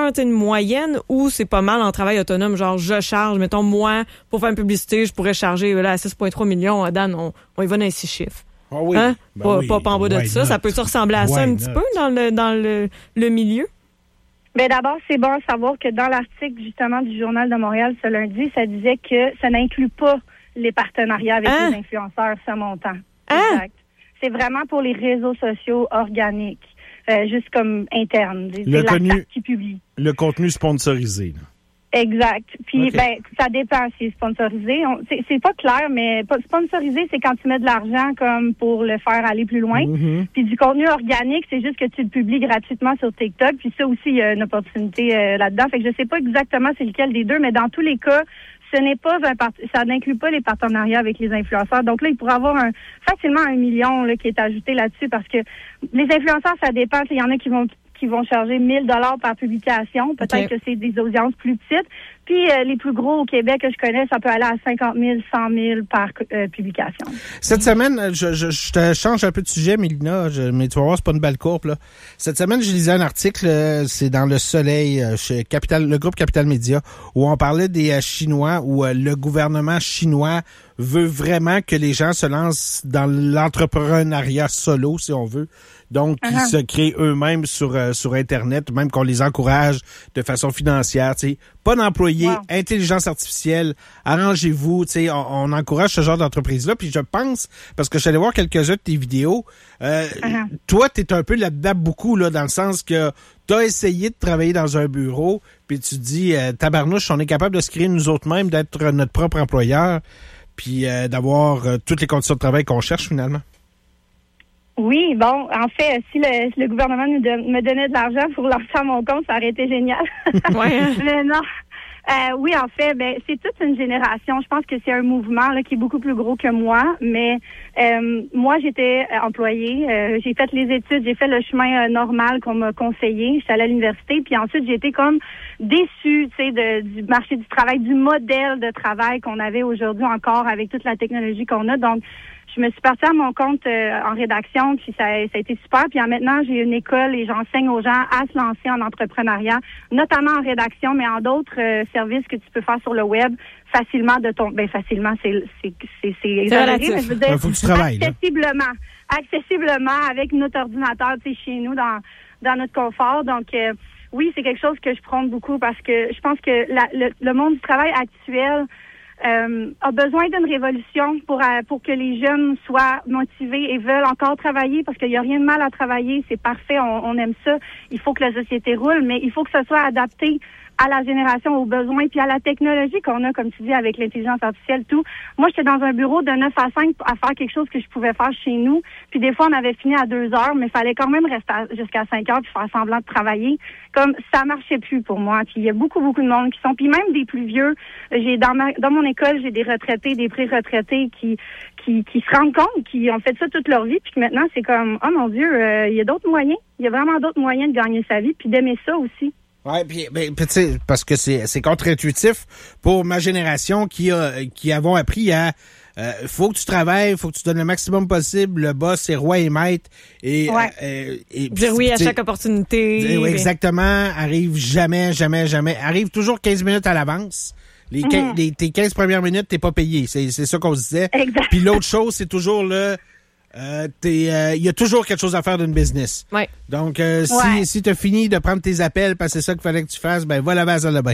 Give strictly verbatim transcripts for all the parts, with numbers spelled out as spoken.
faire une moyenne ou c'est pas mal en travail autonome? Genre, je charge, mettons, moi, pour faire une publicité, je pourrais charger là, à six virgule trois millions. Dan, on, on y va dans les six chiffres. Ah oui. Hein? Ben pas, oui. pas, pas en bas de Why ça. not? Ça peut-tu ressembler à Why ça un not? petit peu dans le, dans le, le milieu? Bien, d'abord, c'est bon à savoir que dans l'article, justement, du Journal de Montréal ce lundi, ça disait que ça n'inclut pas les partenariats avec hein? les influenceurs, ce montant. Hein? Exact. C'est vraiment pour les réseaux sociaux organiques, euh, juste comme internes. C'est Le la connu- carte qui publie. Le contenu sponsorisé. Là. Exact. Puis, Okay. ben, ça dépend si c'est sponsorisé. On, c'est, c'est pas clair, mais pas- sponsorisé, c'est quand tu mets de l'argent comme pour le faire aller plus loin. Mm-hmm. Puis du contenu organique, c'est juste que tu le publies gratuitement sur TikTok. Puis ça aussi, il y a une opportunité euh, là-dedans. Fait que je sais pas exactement c'est lequel des deux, mais dans tous les cas, ce n'est pas un part- ça n'inclut pas les partenariats avec les influenceurs. Donc là, il pourrait avoir un facilement un million là, qui est ajouté là-dessus parce que les influenceurs, ça dépend. Il y en a qui vont qui vont charger mille dollars par publication. Peut-être Okay. que c'est des audiences plus petites. Puis euh, les plus gros au Québec que je connais, ça peut aller à cinquante mille, cent mille par euh, publication. Cette semaine, je, je, je te change un peu de sujet, Mélina, je, mais tu vas voir, c'est pas une belle courbe, là. Cette semaine, je lisais un article, euh, c'est dans Le Soleil, euh, chez Capital, le groupe Capital Média, où on parlait des euh, Chinois, où euh, le gouvernement chinois veut vraiment que les gens se lancent dans l'entrepreneuriat solo, si on veut. Donc, qu'ils Uh-huh. se créent eux-mêmes sur euh, sur Internet, même qu'on les encourage de façon financière, tu sais. Pas d'employés, Wow. intelligence artificielle, arrangez-vous, tu sais, on, on encourage ce genre d'entreprise-là. Puis je pense, parce que je suis allé voir quelques-uns de tes vidéos, euh, Uh-huh. toi, t'es un peu là-dedans beaucoup, là, dans le sens que t'as essayé de travailler dans un bureau, puis tu te dis, euh, tabarnouche, on est capable de se créer nous autres mêmes, d'être notre propre employeur, puis euh, d'avoir euh, toutes les conditions de travail qu'on cherche finalement. Oui, bon, en fait, si le, si le gouvernement nous don- me donnait de l'argent pour lancer à mon compte, ça aurait été génial. Ouais. Mais non. Euh, oui, en fait, ben c'est toute une génération. Je pense que c'est un mouvement là, qui est beaucoup plus gros que moi. Mais euh, moi, j'étais euh, employée. Euh, j'ai fait les études, j'ai fait le chemin euh, normal qu'on m'a conseillé. J'étais allée à l'université, puis ensuite j'ai été comme déçue, tu sais, de, du marché du travail, du modèle de travail qu'on avait aujourd'hui encore avec toute la technologie qu'on a. Donc, je me suis partie à mon compte euh, en rédaction, puis ça, ça a été super. Puis en maintenant, j'ai une école et j'enseigne aux gens à se lancer en entrepreneuriat, notamment en rédaction, mais en d'autres euh, services que tu peux faire sur le web facilement de ton... Ben facilement, c'est c'est c'est c'est exagéré, relatif. mais je veux dire, Il faut que tu travailles, là. accessiblement, accessiblement avec notre ordinateur, tu sais, chez nous, dans dans notre confort. Donc euh, oui, c'est quelque chose que je prône beaucoup parce que je pense que la, le, le monde du travail actuel Euh, a besoin d'une révolution pour euh, pour que les jeunes soient motivés et veulent encore travailler parce qu'il n'y a rien de mal à travailler, c'est parfait, on, on aime ça. Il faut que la société roule, mais il faut que ce soit adapté à la génération, aux besoins, puis à la technologie qu'on a, comme tu dis, avec l'intelligence artificielle, tout. Moi, j'étais dans un bureau de neuf à cinq à faire quelque chose que je pouvais faire chez nous. Puis des fois, on avait fini à deux heures, mais il fallait quand même rester à- jusqu'à cinq heures puis faire semblant de travailler. Comme ça marchait plus pour moi. Puis il y a beaucoup, beaucoup de monde qui sont, puis même des plus vieux. J'ai dans ma dans mon école, j'ai des retraités, des pré-retraités qui qui qui se rendent compte, qui ont fait ça toute leur vie, puis que maintenant, c'est comme, oh mon Dieu, euh, il y a d'autres moyens. Il y a vraiment d'autres moyens de gagner sa vie, puis d'aimer ça aussi. Ouais, puis ben, puis, tu sais, parce que c'est c'est contre-intuitif pour ma génération qui a qui avons appris à euh, faut que tu travailles, faut que tu donnes le maximum possible, le boss c'est roi et maître et Ouais. euh, et Dire oui à tu sais, chaque opportunité. dire oui, exactement, arrive jamais jamais jamais, arrive toujours quinze minutes à l'avance. Les, Mhm. quinze, les tes quinze premières minutes, t'es pas payé, c'est c'est ça qu'on se disait. Exact. Puis l'autre chose, c'est toujours le euh, t'es euh, il y a toujours quelque chose à faire d'une business. Ouais. Donc, euh, si, Ouais. si tu as fini de prendre tes appels parce que c'est ça qu'il fallait que tu fasses, ben va laver la salle de bain.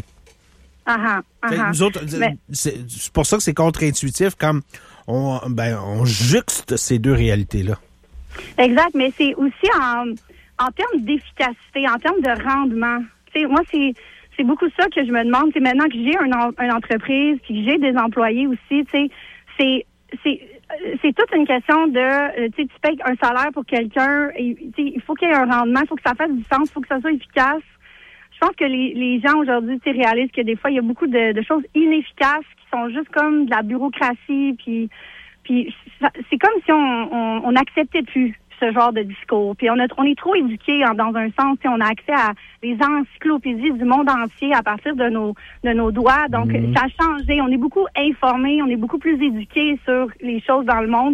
Ah ah, ah Fait que ah. Nous autres, Mais- c'est c'est pour ça que c'est contre-intuitif, comme on, ben, on juxte ces deux réalités-là. Exact, mais c'est aussi en, en termes d'efficacité, en termes de rendement. Tu sais, moi, c'est c'est beaucoup ça que je me demande. C'est maintenant que j'ai un, en- une entreprise, puis que j'ai des employés aussi, tu sais, c'est c'est c'est toute une question de, euh, tu sais, tu payes un salaire pour quelqu'un, et, tu sais, il faut qu'il y ait un rendement, il faut que ça fasse du sens, il faut que ça soit efficace. Je pense que les, les gens aujourd'hui, tu sais, réalisent que des fois, il y a beaucoup de, de choses inefficaces qui sont juste comme de la bureaucratie, puis puis ça- c'est comme si on, on, on acceptait plus ce genre de discours. Puis on, a, on est trop éduqués en- dans un sens. Tu sais, on a accès à les encyclopédies du monde entier à partir de nos de nos doigts. Donc, Mhm. ça a changé. On est beaucoup informés, on est beaucoup plus éduqués sur les choses dans le monde.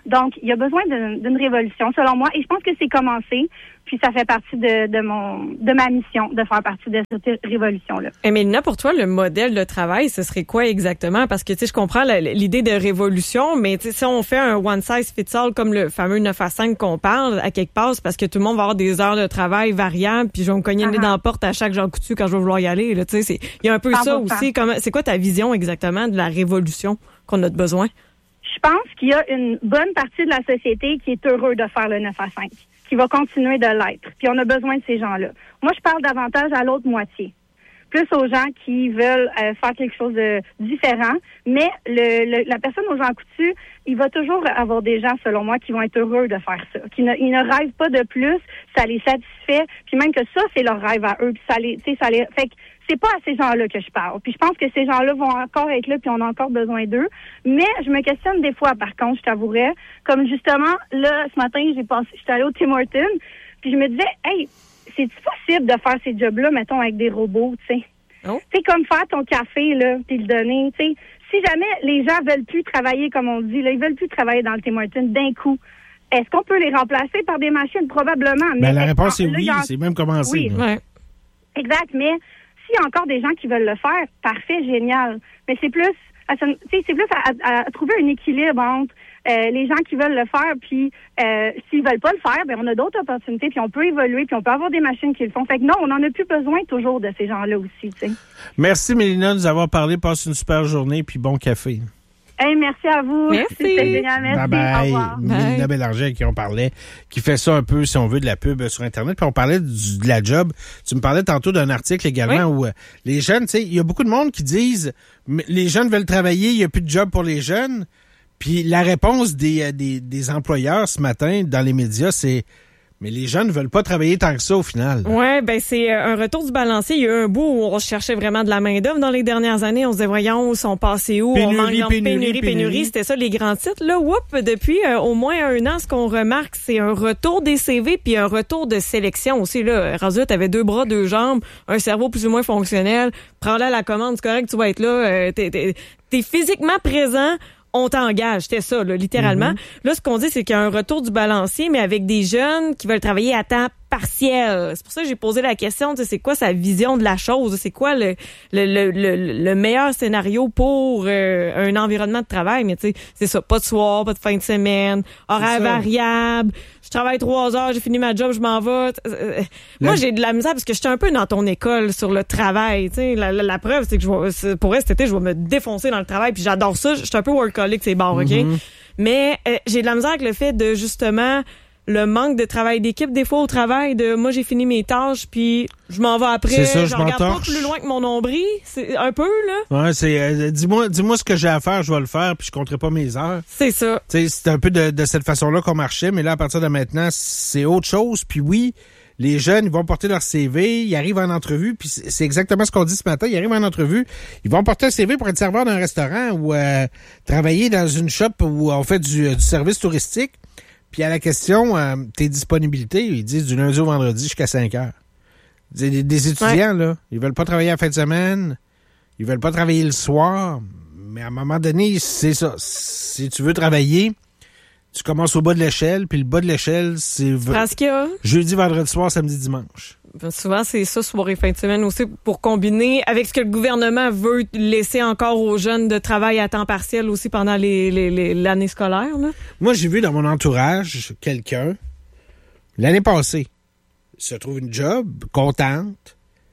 Donc, il y a besoin d'une, d'une révolution, selon moi, et je pense que c'est commencé. Puis ça fait partie de, de mon de ma mission de faire partie de cette révolution-là. Et Mélina, pour toi, le modèle de travail, ce serait quoi exactement? Parce que tu sais, je comprends la, l'idée de révolution, mais tu sais, si on fait un one size fits all comme le fameux neuf à cinq qu'on parle, à quelque part, c'est parce que tout le monde va avoir des heures de travail variables, puis je vais me cogner le nez dans la porte à chaque Jean Coutu quand je vais vouloir y aller. Là, tu sais, c'est il y a un peu cent pour cent. Ça aussi. Comment, c'est quoi ta vision exactement de la révolution qu'on a de besoin? Je pense qu'il y a une bonne partie de la société qui est heureux de faire le neuf à cinq. Qui va continuer de l'être. Puis on a besoin de ces gens-là. Moi, je parle davantage à l'autre moitié. Plus aux gens qui veulent euh, faire quelque chose de différent. Mais le, le, la personne aux gens coutus, il va toujours avoir des gens, selon moi, qui vont être heureux de faire ça. Qui ne, ils ne rêvent pas de plus, ça les satisfait. Puis même que ça, c'est leur rêve à eux. Puis ça les, tu sais, ça les, fait que c'est pas à ces gens-là que je parle. Puis je pense que ces gens-là vont encore être là, puis on a encore besoin d'eux. Mais je me questionne des fois, par contre, je t'avouerais, comme justement, là, ce matin, j'ai passé, j'étais allée au Tim Hortons, puis je me disais, hey, c'est-tu possible de faire ces jobs-là, mettons, avec des robots, tu sais? Oh. Tu sais, comme faire ton café, là, puis le donner, tu sais. Si jamais les gens veulent plus travailler, comme on dit, là, ils veulent plus travailler dans le Tim Hortons d'un coup, est-ce qu'on peut les remplacer par des machines? Probablement. Mais ben, la réponse est oui, en... c'est même commencé. Oui. Ouais. Exact, mais s'il y a encore des gens qui veulent le faire, parfait, génial. Mais c'est plus, à, c'est plus à, à trouver un équilibre entre euh, les gens qui veulent le faire, puis euh, s'ils veulent pas le faire, ben on a d'autres opportunités, puis on peut évoluer, puis on peut avoir des machines qui le font. Fait que non, on n'en a plus besoin toujours de ces gens-là aussi, tu sais. Merci Mélina de nous avoir parlé. Passe une super journée, puis bon café. Hey, merci à vous. Merci. C'était génial. Merci. Bye bye. Au revoir. Mélina Bélanger qui on parlait, qui fait ça un peu, si on veut, de la pub sur Internet. Puis on parlait du, de la job. Tu me parlais tantôt d'un article également oui. où euh, les jeunes, tu sais, il y a beaucoup de monde qui disent les jeunes veulent travailler, il n'y a plus de job pour les jeunes. Puis la réponse des, des, des employeurs ce matin dans les médias, c'est mais les jeunes ne veulent pas travailler tant que ça au final. Ouais, ben c'est un retour du balancier. Il y a eu un bout où on cherchait vraiment de la main-d'œuvre dans les dernières années. On se disait, voyons, où sont passés où? Pénurie, on manque pénurie, pénurie, pénurie, pénurie. C'était ça, les grands titres. Là, whoop, depuis euh, au moins un an, ce qu'on remarque, c'est un retour des C V puis un retour de sélection aussi. Là, Razua, t'avais deux bras, deux jambes, un cerveau plus ou moins fonctionnel. Prends-la à la commande, c'est correct, tu vas être là. Euh, t'es, t'es, t'es physiquement présent. On t'engage, c'était ça, là, littéralement. Mm-hmm. Là, ce qu'on dit, c'est qu'il y a un retour du balancier, mais avec des jeunes qui veulent travailler à temps partiel. C'est pour ça que j'ai posé la question, tu sais, c'est quoi sa vision de la chose? C'est quoi le, le, le, le, le meilleur scénario pour euh, un environnement de travail? Mais tu sais, c'est ça, pas de soir, pas de fin de semaine, horaire variable, je travaille trois heures, j'ai fini ma job, je m'en vais. Euh, moi, j'ai de la misère parce que j'étais un peu dans ton école sur le travail. Tu sais, la, la, la preuve, c'est que je vais, pour vrai, cet été, je vais me défoncer dans le travail, puis j'adore ça. Je suis un peu workaholic, c'est bon, mm-hmm. OK? Mais euh, j'ai de la misère avec le fait de, justement, le manque de travail d'équipe des fois au travail, de moi j'ai fini mes tâches puis je m'en vais après, c'est ça, je, je regarde m'entorche. pas plus loin que mon nombril, c'est un peu là. Ouais, c'est euh, dis-moi dis-moi ce que j'ai à faire, je vais le faire puis je compterai pas mes heures. C'est ça. Tu sais, c'est un peu de, de cette façon-là qu'on marchait, mais là à partir de maintenant, c'est autre chose. Puis oui, les jeunes, ils vont porter leur C V, ils arrivent en entrevue, puis c'est exactement ce qu'on dit ce matin, ils arrivent en entrevue, ils vont porter un C V pour être serveur d'un restaurant ou euh, travailler dans une shop où on fait du, du service touristique. Puis à la question, euh, tes disponibilités, ils disent du lundi au vendredi jusqu'à cinq heures. Des, des étudiants, ouais. là, ils veulent pas travailler la fin de semaine, ils veulent pas travailler le soir, mais à un moment donné, c'est ça. Si tu veux travailler, tu commences au bas de l'échelle, puis le bas de l'échelle, c'est Parce qu'il y a... jeudi, vendredi soir, samedi, dimanche. Ben souvent, c'est ça, soirée, fin de semaine aussi, pour combiner avec ce que le gouvernement veut laisser encore aux jeunes de travail à temps partiel aussi pendant les, les, les, l'année scolaire. Là. Moi, j'ai vu dans mon entourage quelqu'un, l'année passée, se trouve une job, contente,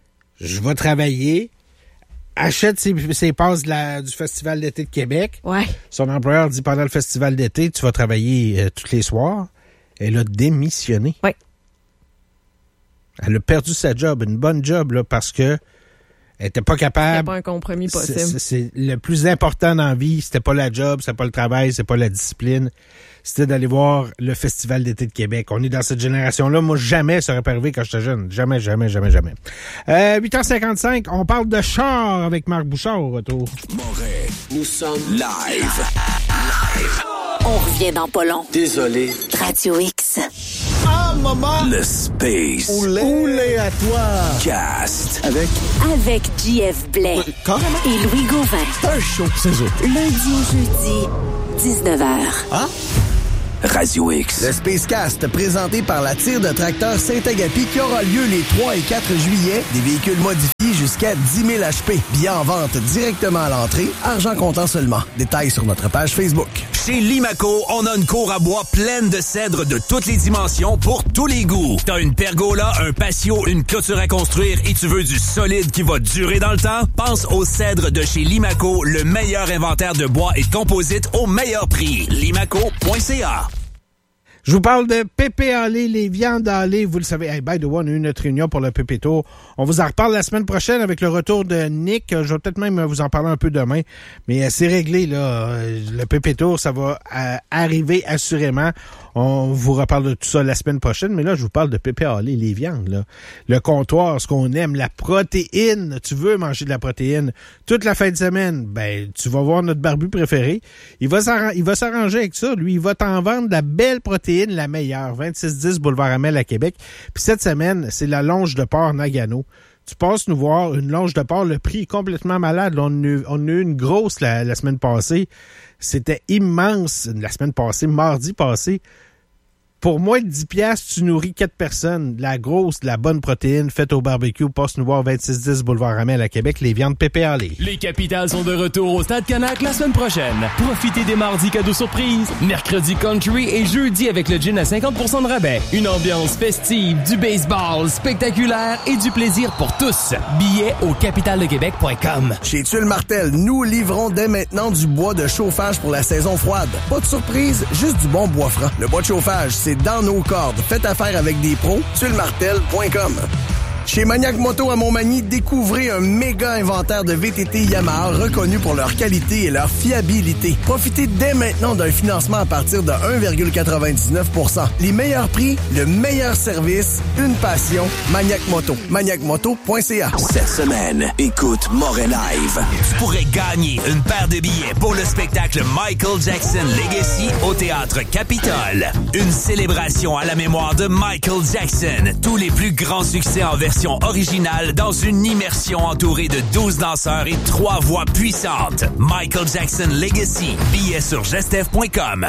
je vais travailler, achète ses, ses passes de la, du Festival d'été de Québec. Ouais. Son employeur dit pendant le Festival d'été, tu vas travailler euh, tous les soirs. Elle a démissionné. Oui. Elle a perdu sa job, une bonne job, là, parce que elle était pas capable. C'était pas un compromis possible. C'est, c'est, c'est le plus important dans la vie, c'était pas la job, c'était pas le travail, c'était pas la discipline. C'était d'aller voir le Festival d'été de Québec. On est dans cette génération-là. Moi, jamais ça aurait pas arrivé quand j'étais jeune. Jamais, jamais, jamais, jamais. Euh, huit heures cinquante-cinq, on parle de char avec Marc Bouchard au retour. Moret, nous sommes live. Live. On revient dans pas long. Désolé. Radio X. Ah, maman! Le Space. Oulé, Oulé à toi. Cast. Avec? Avec J F Blais. Oui, carrément. Et Louis Gauvin. C'est un show, c'est ça. Lundi au jeudi, dix-neuf heures. Ah? Radio X. Le Spacecast, présenté par la tire de tracteur Saint-Agapi, qui aura lieu les trois et quatre juillet. Des véhicules modifiés jusqu'à dix mille H P. Billets en vente directement à l'entrée. Argent comptant seulement. Détails sur notre page Facebook. Chez Limaco, on a une cour à bois pleine de cèdres de toutes les dimensions pour tous les goûts. T'as une pergola, un patio, une clôture à construire et tu veux du solide qui va durer dans le temps? Pense aux cèdres de chez Limaco, le meilleur inventaire de bois et de composites au meilleur prix. limaco point c a. Je vous parle de Pépé Allé, les viandes allées. Vous le savez, hey, by the way, on a eu notre réunion pour le Pépé Tour. On vous en reparle la semaine prochaine avec le retour de Nick. Je vais peut-être même vous en parler un peu demain. Mais euh, c'est réglé, là. Le Pépé Tour, ça va euh, arriver assurément. On vous reparle de tout ça la semaine prochaine. Mais là, je vous parle de Pépé Allé, les viandes, là. Le comptoir, ce qu'on aime, la protéine. Tu veux manger de la protéine toute la fin de semaine? Ben, tu vas voir notre barbu préféré. Il va s'arranger, il va s'arranger avec ça. Lui, il va t'en vendre de la belle protéine, la meilleure, vingt-six dix Boulevard Amel à Québec. Puis cette semaine, c'est la longe de porc Nagano. Tu passes nous voir une longe de porc, le prix est complètement malade. Là, on, a eu, on a eu une grosse la, la semaine passée. C'était immense la semaine passée, mardi passé. Pour moins de dix piastres, tu nourris quatre personnes. De la grosse, de la bonne protéine faite au barbecue. Passe nous voir vingt-six dix Boulevard Amel à Québec. Les viandes Pépé Allé. Les Capitals sont de retour au Stade Canac la semaine prochaine. Profitez des mardis cadeaux surprises, mercredi country et jeudi avec le gin à cinquante pour cent de rabais. Une ambiance festive, du baseball spectaculaire et du plaisir pour tous. Billets au capital de québec point com. Chez Tuile Martel, nous livrons dès maintenant du bois de chauffage pour la saison froide. Pas de surprise, juste du bon bois franc. Le bois de chauffage, c'est dans nos cordes. Faites affaire avec des pros. tuile martel point com. Chez Maniac Moto à Montmagny, découvrez un méga inventaire de V T T Yamaha reconnus pour leur qualité et leur fiabilité. Profitez dès maintenant d'un financement à partir de un virgule quatre-vingt-dix-neuf pour cent. Les meilleurs prix, le meilleur service, une passion. Maniac Moto. maniac moto point c a. Cette semaine, écoute Moret Live. Tu pourrais gagner une paire de billets pour le spectacle Michael Jackson Legacy au Théâtre Capitole. Une célébration à la mémoire de Michael Jackson. Tous les plus grands succès en version originale dans une immersion entourée de douze danseurs et trois voix puissantes. Michael Jackson Legacy. Billets sur gestev point com.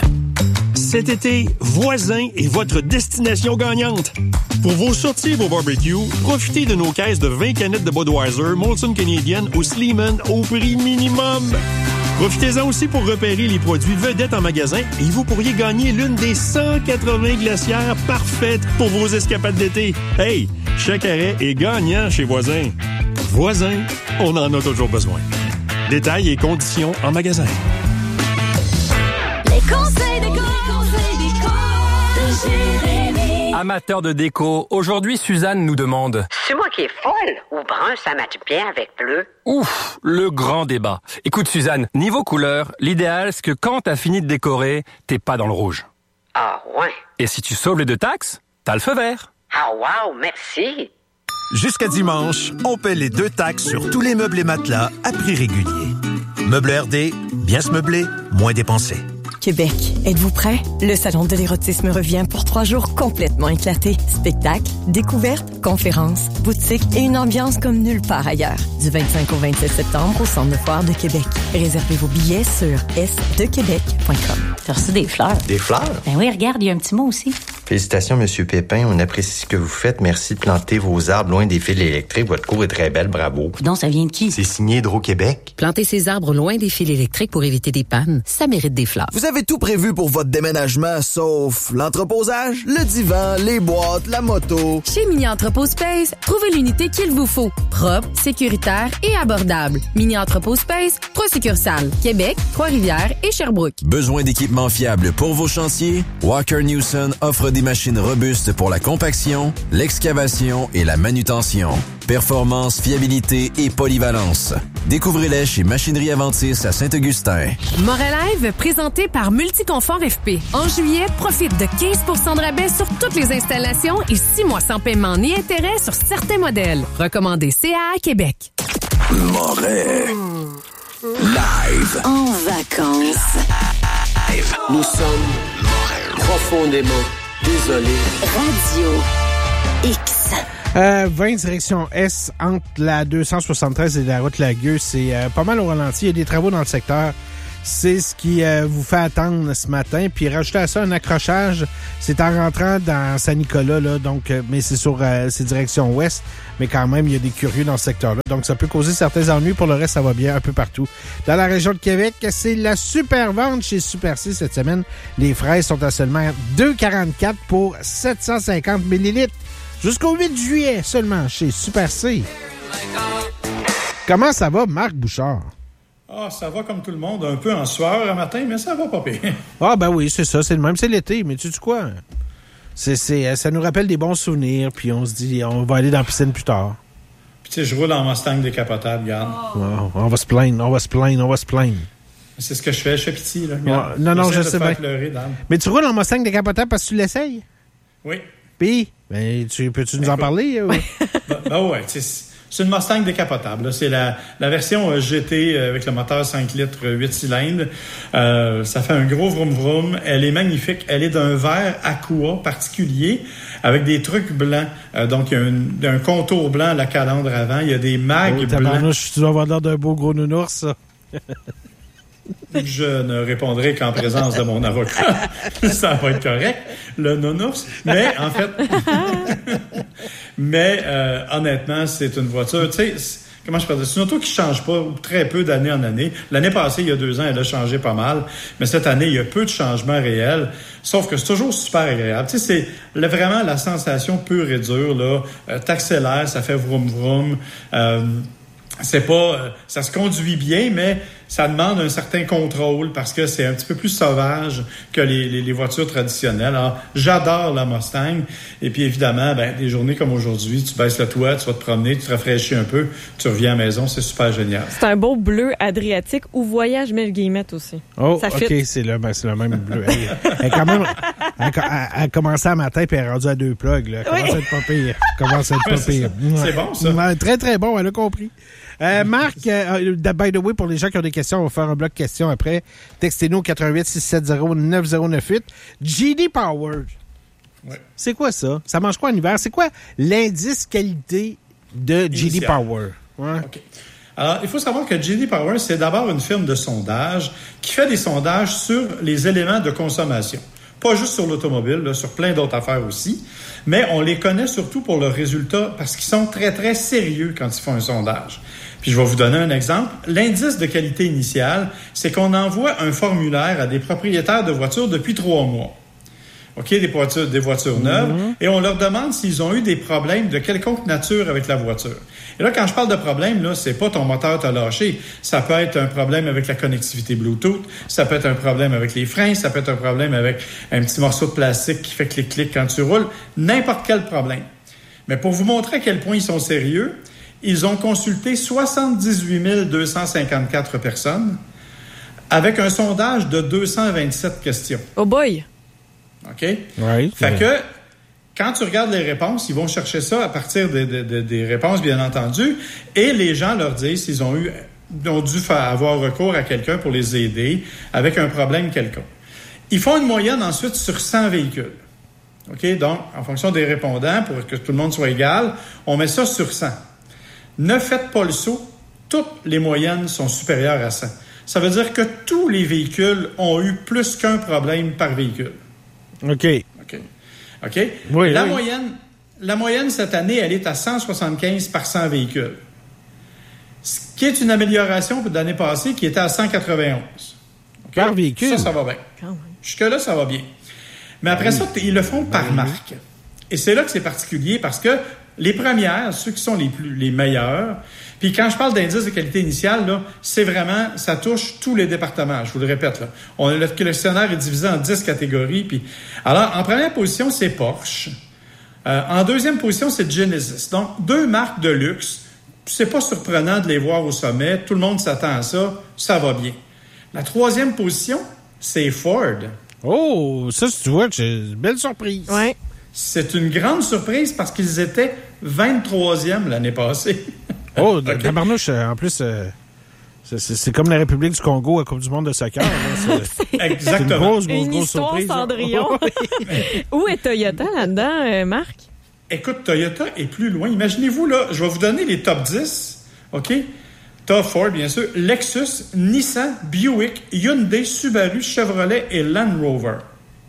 Cet été, Voisin est votre destination gagnante. Pour vos sorties et vos barbecues, profitez de nos caisses de vingt canettes de Budweiser Molson Canadian au Sleeman au prix minimum. Profitez-en aussi pour repérer les produits vedettes en magasin et vous pourriez gagner l'une des cent quatre-vingts glacières parfaites pour vos escapades d'été. Hey, chaque arrêt est gagnant chez Voisin. Voisin, on en a toujours besoin. Détails et conditions en magasin. Les conseils déco, les conseils déco de Jérémy. Amateurs de déco, aujourd'hui Suzanne nous demande: c'est moi qui est folle ou brun, ça match bien avec bleu? Ouf, le grand débat. Écoute Suzanne, niveau couleur, l'idéal c'est que quand t'as fini de décorer, t'es pas dans le rouge. Ah ouais. Et si tu sauves les deux taxes, t'as le feu vert. Ah wow, merci. Jusqu'à dimanche, on paie les deux taxes sur tous les meubles et matelas à prix régulier. Meubles R D, bien se meubler, moins dépenser. Québec, êtes-vous prêts? Le Salon de l'érotisme revient pour trois jours complètement éclatés. Spectacles, découvertes, conférences, boutiques et une ambiance comme nulle part ailleurs. Du vingt-cinq au vingt-sept septembre au Centre de foire de Québec. Réservez vos billets sur s de québec point com. T'as reçu des fleurs? Des fleurs? Ben oui, regarde, il y a un petit mot aussi. Félicitations, Monsieur Pépin. On apprécie ce que vous faites. Merci de planter vos arbres loin des fils électriques. Votre cour est très belle. Bravo. Donc, ça vient de qui? C'est signé Hydro-Québec. Planter ses arbres loin des fils électriques pour éviter des pannes, ça mérite des fleurs. Vous avez tout prévu pour votre déménagement, sauf l'entreposage, le divan, les boîtes, la moto. Chez Mini Entrepôt Space, trouvez l'unité qu'il vous faut. Propre, sécuritaire et abordable. Mini Entrepôt Space, trois succursales. Québec, Trois-Rivières et Sherbrooke. Besoin d'équipements fiables pour vos chantiers? Walker Newson offre des machines robustes pour la compaction, l'excavation et la manutention. Performance, fiabilité et polyvalence. Découvrez-les chez Machinerie Aventis à Saint-Augustin. Moret Live, présenté par Multiconfort F P. En juillet, profite de quinze pour cent de rabais sur toutes les installations et six mois sans paiement ni intérêt sur certains modèles. Recommandé C A A Québec. Moret Live. En vacances. Live. Nous sommes profondément désolés. Radio X. Euh, vingt direction S entre la deux cent soixante-treize et la route Lagueux. C'est euh, pas mal au ralenti. Il y a des travaux dans le secteur. C'est ce qui euh, vous fait attendre ce matin. Puis rajouter à ça un accrochage, c'est en rentrant dans Saint-Nicolas, là, donc, euh, mais c'est sur euh, c'est direction ouest. Mais quand même, il y a des curieux dans ce secteur-là. Donc, ça peut causer certains ennuis. Pour le reste, ça va bien un peu partout. Dans la région de Québec, c'est la super vente chez Super C cette semaine. Les fraises sont à seulement deux virgule quarante-quatre pour sept cent cinquante millilitres. Jusqu'au huit juillet seulement chez Super C. Comment ça va, Marc Bouchard? Ah, ça va comme tout le monde, un peu en sueur un matin, mais ça va pas pire. Ah, ben oui, c'est ça, c'est le même, c'est l'été, mais tu sais quoi? C'est, c'est, ça nous rappelle des bons souvenirs, puis on se dit, on va aller dans la piscine plus tard. Puis tu sais, je roule en Mustang décapotable, regarde. Oh. Oh, on va se plaindre, on va se plaindre, on va se plaindre. C'est ce que je fais, je fais pitié, là. Regarde, oh, non, non, je sais bien. Pleurer, mais tu roules en Mustang décapotable parce que tu l'essayes? Oui. Puis, ben, tu, peux-tu nous Écoute. en parler? Ou? ben, ben ouais, tu sais. C'est une Mustang décapotable. Là. C'est la, la version G T avec le moteur cinq litres, huit cylindres. Euh, ça fait un gros vroom vroom. Elle est magnifique. Elle est d'un vert aqua particulier avec des trucs blancs. Euh, donc, il y a un, un contour blanc à la calandre avant. Il y a des mags oh, blancs. Tu dois avoir l'air d'un beau gros nounours, ça. Je ne répondrai qu'en présence de mon avocat. Ça va être correct, le nounours. Mais, en fait... mais, euh, honnêtement, c'est une voiture... Tu sais, comment je peux dire? C'est une auto qui ne change pas très peu d'année en année. L'année passée, il y a deux ans, elle a changé pas mal. Mais cette année, il y a peu de changements réels. Sauf que c'est toujours super agréable. Tu sais, c'est le, vraiment la sensation pure et dure, là. Euh, t'accélères, ça fait vroom vroom. Euh, c'est pas... Ça se conduit bien, mais... ça demande un certain contrôle parce que c'est un petit peu plus sauvage que les, les, les voitures traditionnelles. Alors, j'adore la Mustang. Et puis, évidemment, ben, des journées comme aujourd'hui, tu baisses le toit, tu vas te promener, tu te rafraîchis un peu, tu reviens à la maison, c'est super génial. C'est un beau bleu adriatique ou voyage mets le guillemette aussi. Oh, ça OK, fit. c'est le, ben, c'est le même bleu. Elle, elle, quand même, elle, elle, elle a commencé à matin puis elle est rendue à deux plugs. Là. Elle commence oui. à être pas pire. Elle commence à être pas pire. C'est, c'est bon, ça. Ouais, très, très bon, elle a compris. Euh, Marc, euh, by the way, pour les gens qui ont des questions, on va faire un bloc questions après. Textez-nous au quatre un huit six sept zéro neuf zéro neuf huit. J D Power. Ouais. C'est quoi ça? Ça mange quoi en hiver? C'est quoi l'indice qualité de J D Power? Ouais. OK. Alors, il faut savoir que J D Power, c'est d'abord une firme de sondage qui fait des sondages sur les éléments de consommation. Pas juste sur l'automobile, là, sur plein d'autres affaires aussi. Mais on les connaît surtout pour leurs résultats parce qu'ils sont très, très sérieux quand ils font un sondage. Puis je vais vous donner un exemple. L'indice de qualité initiale, c'est qu'on envoie un formulaire à des propriétaires de voitures depuis trois mois. OK, des voitures, des voitures neuves, mm-hmm. et on leur demande s'ils ont eu des problèmes de quelconque nature avec la voiture. Et là, quand je parle de problème, là, c'est pas ton moteur t'a lâché. Ça peut être un problème avec la connectivité Bluetooth, ça peut être un problème avec les freins, ça peut être un problème avec un petit morceau de plastique qui fait clic-clic quand tu roules, n'importe quel problème. Mais pour vous montrer à quel point ils sont sérieux, ils ont consulté soixante-dix-huit mille deux cent cinquante-quatre personnes avec un sondage de deux cent vingt-sept questions. Oh boy! OK? Oui. Fait que, quand tu regardes les réponses, ils vont chercher ça à partir de, de, de, des réponses, bien entendu, et les gens leur disent s'ils ont eu, ont dû faire, avoir recours à quelqu'un pour les aider avec un problème quelconque. Ils font une moyenne ensuite sur cent véhicules. OK? Donc, en fonction des répondants, pour que tout le monde soit égal, on met ça sur cent. Ne faites pas le saut. Toutes les moyennes sont supérieures à cent. Ça veut dire que tous les véhicules ont eu plus qu'un problème par véhicule. OK. OK. OK? Oui, la, oui. Moyenne, la moyenne, cette année, elle est à cent soixante-quinze par cent véhicules. Ce qui est une amélioration de l'année passée qui était à cent quatre-vingt-onze. Okay? Par véhicule? Ça, ça va bien. Jusque-là, ça va bien. Mais après oui. ça, ils le font par oui. marque. Et c'est là que c'est particulier parce que les premières, ceux qui sont les plus les meilleurs, puis quand je parle d'indice de qualité initiale, là, c'est vraiment, ça touche tous les départements, je vous le répète. Là. On, le questionnaire est divisé en dix catégories. Puis, alors, en première position, c'est Porsche. Euh, en deuxième position, c'est Genesis. Donc, deux marques de luxe. C'est pas surprenant de les voir au sommet. Tout le monde s'attend à ça. Ça va bien. La troisième position, c'est Ford. Oh, ça, tu vois, c'est une belle surprise. Oui. C'est une grande surprise parce qu'ils étaient vingt-troisième l'année passée. Oh, okay. Tabarnouche, en plus, euh, c'est, c'est, c'est comme la République du Congo à Coupe du monde de soccer. Là, c'est, Exactement. C'est une grosse, grosse, une grosse histoire surprise. Cendrillon. Où est Toyota là-dedans, euh, Marc? Écoute, Toyota est plus loin. Imaginez-vous, là, je vais vous donner les top dix, OK? T'as Ford, bien sûr, Lexus, Nissan, Buick, Hyundai, Subaru, Chevrolet et Land Rover.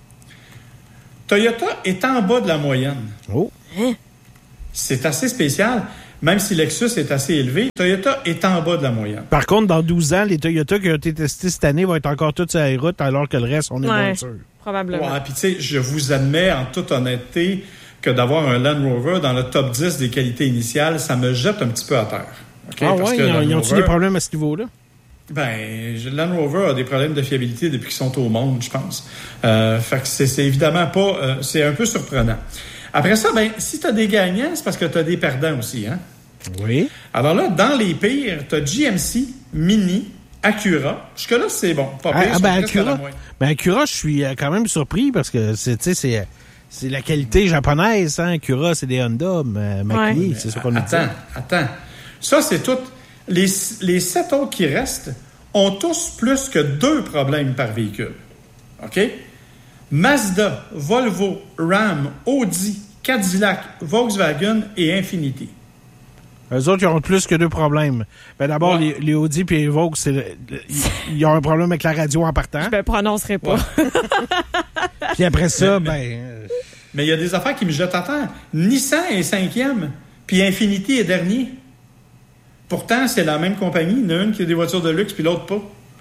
Toyota est en bas de la moyenne. Oh. Hein? C'est assez spécial. Même si Lexus est assez élevé, Toyota est en bas de la moyenne. Par contre, dans douze ans, les Toyota qui ont été testés cette année vont être encore tous sur les routes, alors que le reste, on est ouais, bien sûr. Probablement. Ouais, puis tu sais, je vous admets en toute honnêteté que d'avoir un Land Rover dans le top dix des qualités initiales, ça me jette un petit peu à terre. Okay? Ah Parce ouais, que ils ont-ils Rover, des problèmes à ce niveau-là? Ben, Land Rover a des problèmes de fiabilité depuis qu'ils sont au monde, je pense. Euh, fait que c'est, c'est évidemment pas... Euh, c'est un peu surprenant. Après ça, ben, si t'as des gagnants, c'est parce que t'as des perdants aussi, hein? Oui. Alors là, dans les pires, t'as G M C, Mini, Acura. Jusque-là, c'est bon. Pas pire, Ah, ah, ben, Acura, Acura, ben, Acura, je suis quand même surpris parce que c'est, tu sais, c'est, c'est la qualité japonaise, hein. Acura, c'est des Honda, Macri, ouais. c'est ça qu'on nous dit. Attends, attends. Ça, c'est tout. Les, les sept autres qui restent ont tous plus que deux problèmes par véhicule. OK? Mazda, Volvo, Ram, Audi, Cadillac, Volkswagen et Infiniti. Eux autres, ils ont plus que deux problèmes. Ben d'abord, ouais. les, les Audi et les Vaux, c'est le, le, ils ont un problème avec la radio en partant. Je me prononcerai pas. Ouais. Puis après ça, mais, ben... Euh... Mais il y a des affaires qui me jettent à terre. Nissan est cinquième, puis Infiniti est dernier. Pourtant, c'est la même compagnie. Il y en a une qui a des voitures de luxe, puis l'autre pas.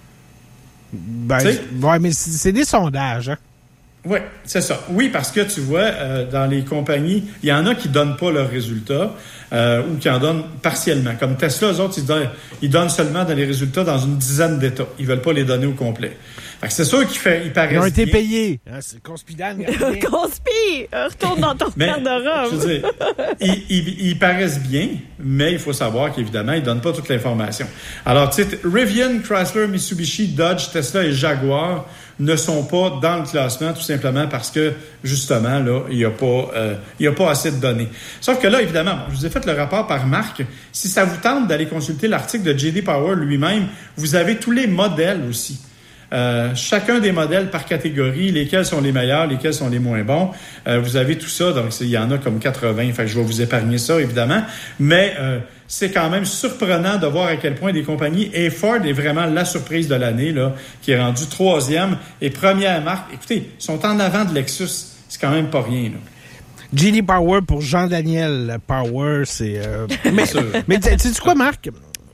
Ben, ouais, mais c'est, c'est des sondages, hein? Oui, c'est ça. Oui, parce que tu vois, euh, dans les compagnies, il y en a qui donnent pas leurs résultats euh, ou qui en donnent partiellement. Comme Tesla, eux autres, ils donnent, ils donnent seulement dans les résultats dans une dizaine d'États. Ils veulent pas les donner au complet. Fait que c'est sûr qu'ils fait, ils paraissent Ils ont été bien. payés. Hein, c'est conspidane. Conspi! Retourne dans ton mais, garde-robe. Je veux dire, ils, ils, ils paraissent bien, mais il faut savoir qu'évidemment, ils donnent pas toute l'information. Alors, tu sais, Rivian, Chrysler, Mitsubishi, Dodge, Tesla et Jaguar ne sont pas dans le classement tout simplement parce que, justement, là, il n'y a pas, euh, il y a pas assez de données. Sauf que là, évidemment, bon, je vous ai fait le rapport par marque. Si ça vous tente d'aller consulter l'article de J D Power lui-même, vous avez tous les modèles aussi. Euh, chacun des modèles par catégorie, lesquels sont les meilleurs, lesquels sont les moins bons. Euh, vous avez tout ça, donc il y en a comme quatre-vingts, fait que je vais vous épargner ça, évidemment. Mais euh, c'est quand même surprenant de voir à quel point des compagnies, et Ford est vraiment la surprise de l'année, là, qui est rendue troisième et première marque. Écoutez, ils sont en avant de Lexus. C'est quand même pas rien, là. J D Power pour Jean-Daniel Power, c'est... Euh... mais mais tu sais quoi, Marc?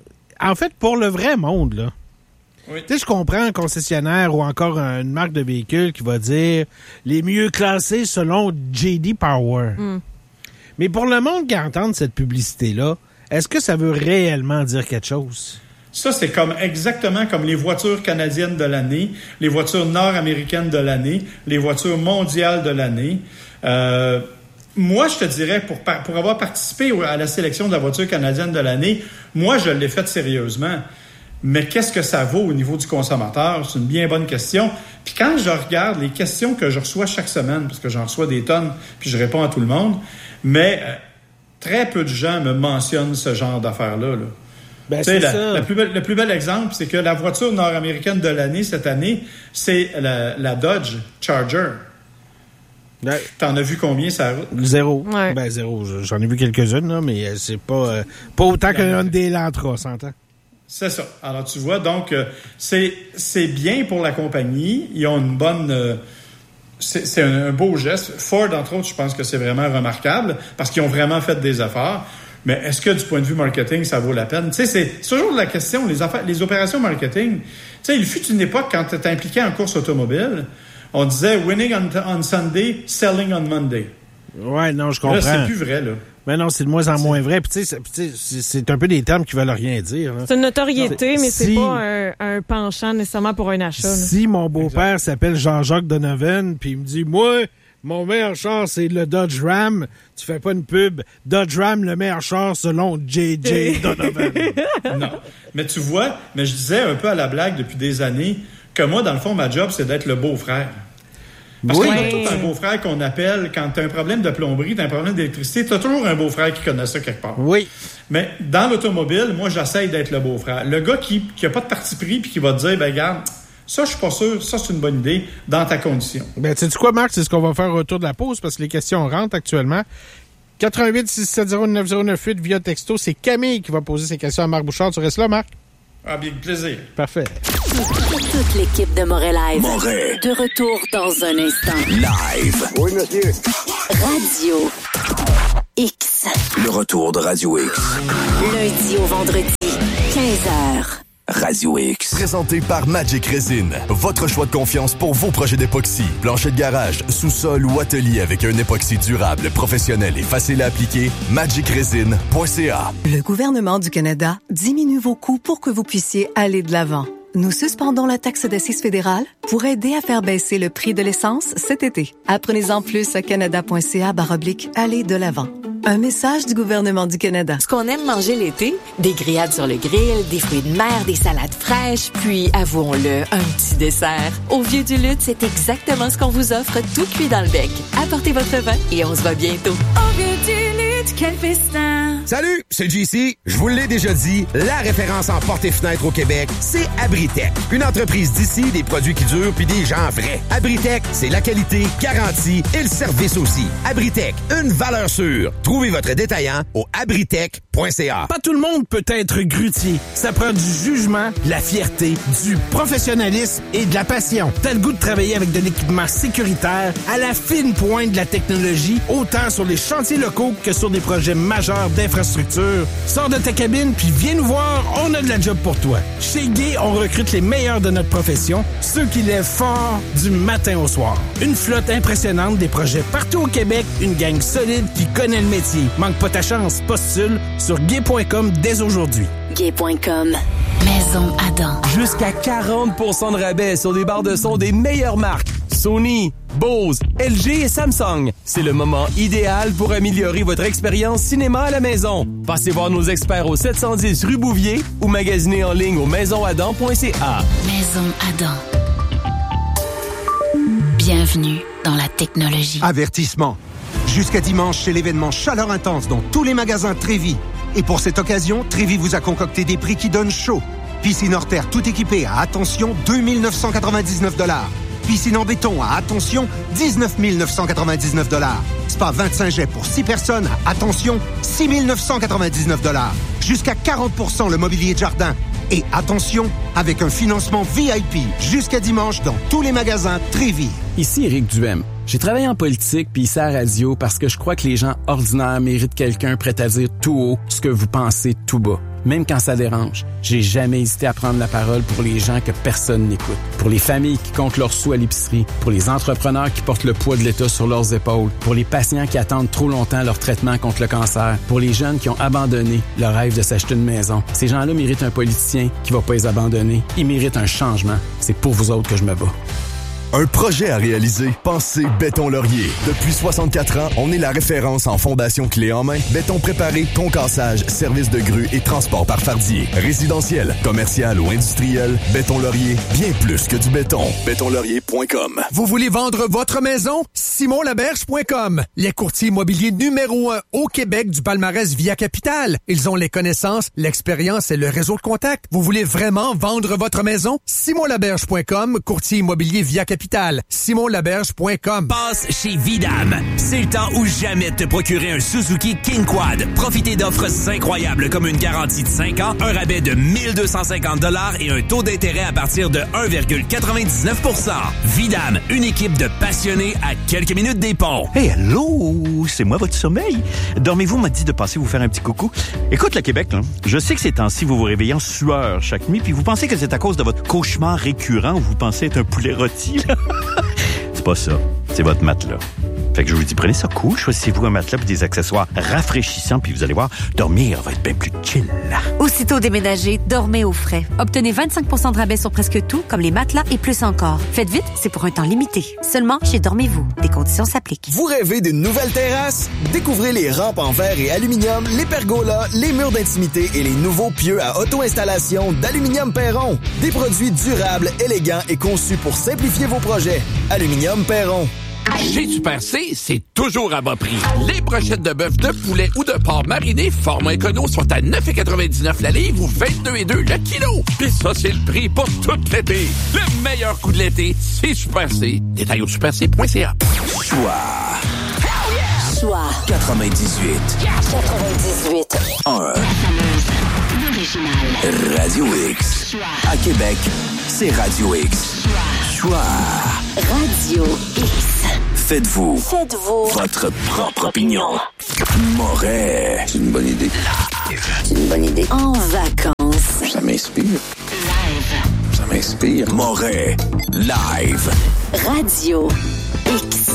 En fait, pour le vrai monde, là, oui. Tu sais, je comprends un concessionnaire ou encore une marque de véhicule qui va dire les mieux classés selon J D Power. Mm. Mais pour le monde qui entend cette publicité-là, est-ce que ça veut réellement dire quelque chose? Ça, c'est comme exactement comme les voitures canadiennes de l'année, les voitures nord-américaines de l'année, les voitures mondiales de l'année. Euh, moi, je te dirais, pour, pour avoir participé à la sélection de la voiture canadienne de l'année, moi, je l'ai faite sérieusement. Mais qu'est-ce que ça vaut au niveau du consommateur? C'est une bien bonne question. Puis quand je regarde les questions que je reçois chaque semaine, parce que j'en reçois des tonnes, puis je réponds à tout le monde, mais euh, très peu de gens me mentionnent ce genre d'affaires-là. Là. Ben, tu sais, c'est la, ça. la plus belle, le plus bel exemple, c'est que la voiture nord-américaine de l'année, cette année, c'est la, la Dodge Charger. Ouais. T'en as vu combien ça route? Zéro. Ouais. Ben, zéro. J'en ai vu quelques-unes, là, mais c'est pas, euh, pas autant qu'un Hyundai Elantra, s'entend? C'est ça. Alors, tu vois, donc, euh, c'est, c'est bien pour la compagnie. Ils ont une bonne... Euh, c'est, c'est un, un beau geste. Ford, entre autres, je pense que c'est vraiment remarquable parce qu'ils ont vraiment fait des efforts. Mais est-ce que, du point de vue marketing, ça vaut la peine? Tu sais, c'est, c'est toujours la question, les affaires, les opérations marketing. Tu sais, il fut une époque, quand tu étais impliqué en course automobile, on disait « winning on, on Sunday, selling on Monday ». Ouais, non, je comprends. Là, c'est plus vrai, là. Mais non, c'est de moins en moins vrai. Puis tu sais, c'est, c'est un peu des termes qui veulent rien dire. Là. C'est une notoriété, c'est, mais c'est si, pas un, un penchant nécessairement pour un achat. Là. Si mon beau-père exact. s'appelle Jean-Jacques Donovan, puis il me dit « Moi, mon meilleur char, c'est le Dodge Ram », tu fais pas une pub. Dodge Ram, le meilleur char selon J J Donovan. Non. Mais tu vois, mais je disais un peu à la blague depuis des années que moi, dans le fond, ma job, c'est d'être le beau-frère. Parce oui. qu'on a tout un beau-frère qu'on appelle, quand tu as un problème de plomberie, tu as un problème d'électricité, tu as toujours un beau-frère qui connaît ça quelque part. Oui. Mais dans l'automobile, moi, j'essaye d'être le beau-frère. Le gars qui n'a pas de parti pris puis qui va te dire, ben regarde, ça, je suis pas sûr, ça, c'est une bonne idée dans ta condition. Ben, tu sais quoi, Marc, c'est ce qu'on va faire autour de la pause parce que les questions rentrent actuellement. quatre un huit, six sept zéro, neuf zéro neuf huit via texto. C'est Camille qui va poser ses questions à Marc Bouchard. Tu restes là, Marc? Ah, bien, plaisir. Parfait. Toute l'équipe de Moret Live. Moret. De retour dans un instant. Live. Oui, monsieur. Radio X. Le retour de Radio X. Lundi au vendredi, quinze heures. Radio X. Présenté par Magic Resin. Votre choix de confiance pour vos projets d'époxy. Plancher de garage, sous-sol ou atelier avec un époxy durable, professionnel et facile à appliquer. magic resin point c a. Le gouvernement du Canada diminue vos coûts pour que vous puissiez aller de l'avant. Nous suspendons la taxe d'assises fédérale pour aider à faire baisser le prix de l'essence cet été. Apprenez-en plus à canada.ca barre oblique aller de l'avant. Un message du gouvernement du Canada. Ce qu'on aime manger l'été, des grillades sur le grill, des fruits de mer, des salades fraîches, puis, avouons-le, un petit dessert. Au Vieux du Lutte, c'est exactement ce qu'on vous offre, tout cuit dans le bec. Apportez votre vin et on se voit bientôt. Au Vieux du Lutte, quel festin! Salut, c'est J C. Je vous l'ai déjà dit, la référence en portes et fenêtres au Québec, c'est Abritech. Une entreprise d'ici, des produits qui durent puis des gens vrais. Abritech, c'est la qualité, garantie et le service aussi. Abritech, une valeur sûre. Trouvez votre détaillant au abritech point c a. Pas tout le monde peut être grutier. Ça prend du jugement, de la fierté, du professionnalisme et de la passion. T'as le goût de travailler avec de l'équipement sécuritaire à la fine pointe de la technologie, autant sur les chantiers locaux que sur des projets majeurs d'infrastructure. Sors de ta cabine puis viens nous voir, on a de la job pour toi. Chez Gay, on recrute les meilleurs de notre profession, ceux qui lèvent fort du matin au soir. Une flotte impressionnante, des projets partout au Québec, une gang solide qui connaît le métier. Manque pas ta chance, postule sur gay point com dès aujourd'hui. gay point com. Maison Adam. Jusqu'à quarante pour cent de rabais sur des barres de son des meilleures marques. Sony, Bose, L G et Samsung. C'est le moment idéal pour améliorer votre expérience cinéma à la maison. Passez voir nos experts au sept cent dix rue Bouvier ou magasinez en ligne au maison adam point c a. Maison Adam. Bienvenue dans la technologie. Avertissement. Jusqu'à dimanche, c'est l'événement Chaleur Intense dans tous les magasins Trévis. Et pour cette occasion, Trévis vous a concocté des prix qui donnent chaud. Piscine hors terre tout équipée à, attention, deux mille neuf cent quatre-vingt-dix-neuf dollars. Piscine en béton à, attention, dix-neuf mille neuf cent quatre-vingt-dix-neuf dollars. Spa vingt-cinq jets pour six personnes à, attention, six mille neuf cent quatre-vingt-dix-neuf dollars. Jusqu'à quarante pour cent le mobilier de jardin. Et attention, avec un financement V I P jusqu'à dimanche dans tous les magasins Trévis. Ici Éric Duhem. J'ai travaillé en politique puis ici à la radio parce que je crois que les gens ordinaires méritent quelqu'un prêt à dire tout haut ce que vous pensez tout bas. Même quand ça dérange, j'ai jamais hésité à prendre la parole pour les gens que personne n'écoute. Pour les familles qui comptent leurs sous à l'épicerie, pour les entrepreneurs qui portent le poids de l'État sur leurs épaules, pour les patients qui attendent trop longtemps leur traitement contre le cancer, pour les jeunes qui ont abandonné le rêve de s'acheter une maison. Ces gens-là méritent un politicien qui va pas les abandonner. Ils méritent un changement. C'est pour vous autres que je me bats. Un projet à réaliser? Pensez Béton Laurier. Depuis soixante-quatre ans, on est la référence en fondation clé en main. Béton préparé, concassage, service de grue et transport par fardier. Résidentiel, commercial ou industriel, Béton Laurier, bien plus que du béton. béton laurier point com. Vous voulez vendre votre maison? simon laberge point com. Les courtiers immobiliers numéro un au Québec du palmarès Via Capital. Ils ont les connaissances, l'expérience et le réseau de contacts. Vous voulez vraiment vendre votre maison? simon laberge point com, courtier immobilier Via Capital. simon laberge point com. Passe chez Vidam. C'est le temps ou jamais de te procurer un Suzuki King Quad. Profitez d'offres incroyables comme une garantie de cinq ans, un rabais de mille deux cent cinquante dollars et un taux d'intérêt à partir de un virgule quatre-vingt-dix-neuf pour cent. Vidam, une équipe de passionnés à quelques minutes des ponts. Hey, allô, c'est moi votre sommeil. Dormez-vous m'a dit de passer vous faire un petit coucou. Écoute le Québec, là, je sais que ces temps-ci, vous vous réveillez en sueur chaque nuit, puis vous pensez que c'est à cause de votre cauchemar récurrent où vous pensez être un poulet rôti, là. C'est pas ça. C'est votre matelas. Fait que je vous dis, prenez ça cool, choisissez-vous un matelas et des accessoires rafraîchissants, puis vous allez voir, dormir va être bien plus chill. Aussitôt déménagé, dormez au frais. Obtenez vingt-cinq pour cent de rabais sur presque tout, comme les matelas et plus encore. Faites vite, c'est pour un temps limité. Seulement chez Dormez-vous. Des conditions s'appliquent. Vous rêvez d'une nouvelle terrasse? Découvrez les rampes en verre et aluminium, les pergolas, les murs d'intimité et les nouveaux pieux à auto-installation d'Aluminium Perron. Des produits durables, élégants et conçus pour simplifier vos projets. Aluminium Perron. Chez Super C, c'est toujours à bas prix. Les brochettes de bœuf, de poulet ou de porc mariné format écono sont à neuf virgule quatre-vingt-dix-neuf la livre ou vingt-deux virgule deux le kilo. Puis ça, c'est le prix pour tout l'été. Le meilleur coup de l'été, c'est Super C. Détail au super c point c a. Choix. Choix quatre-vingt-dix-huit. quatre-vingt-dix-huit. un. Radio X. À Québec, c'est Radio X. Choix. Radio X. Faites-vous. Faites-vous. Votre propre opinion. Moret. C'est une bonne idée. C'est une bonne idée. En vacances. Ça m'inspire. Live. Ça m'inspire. Moret. Live. Radio X.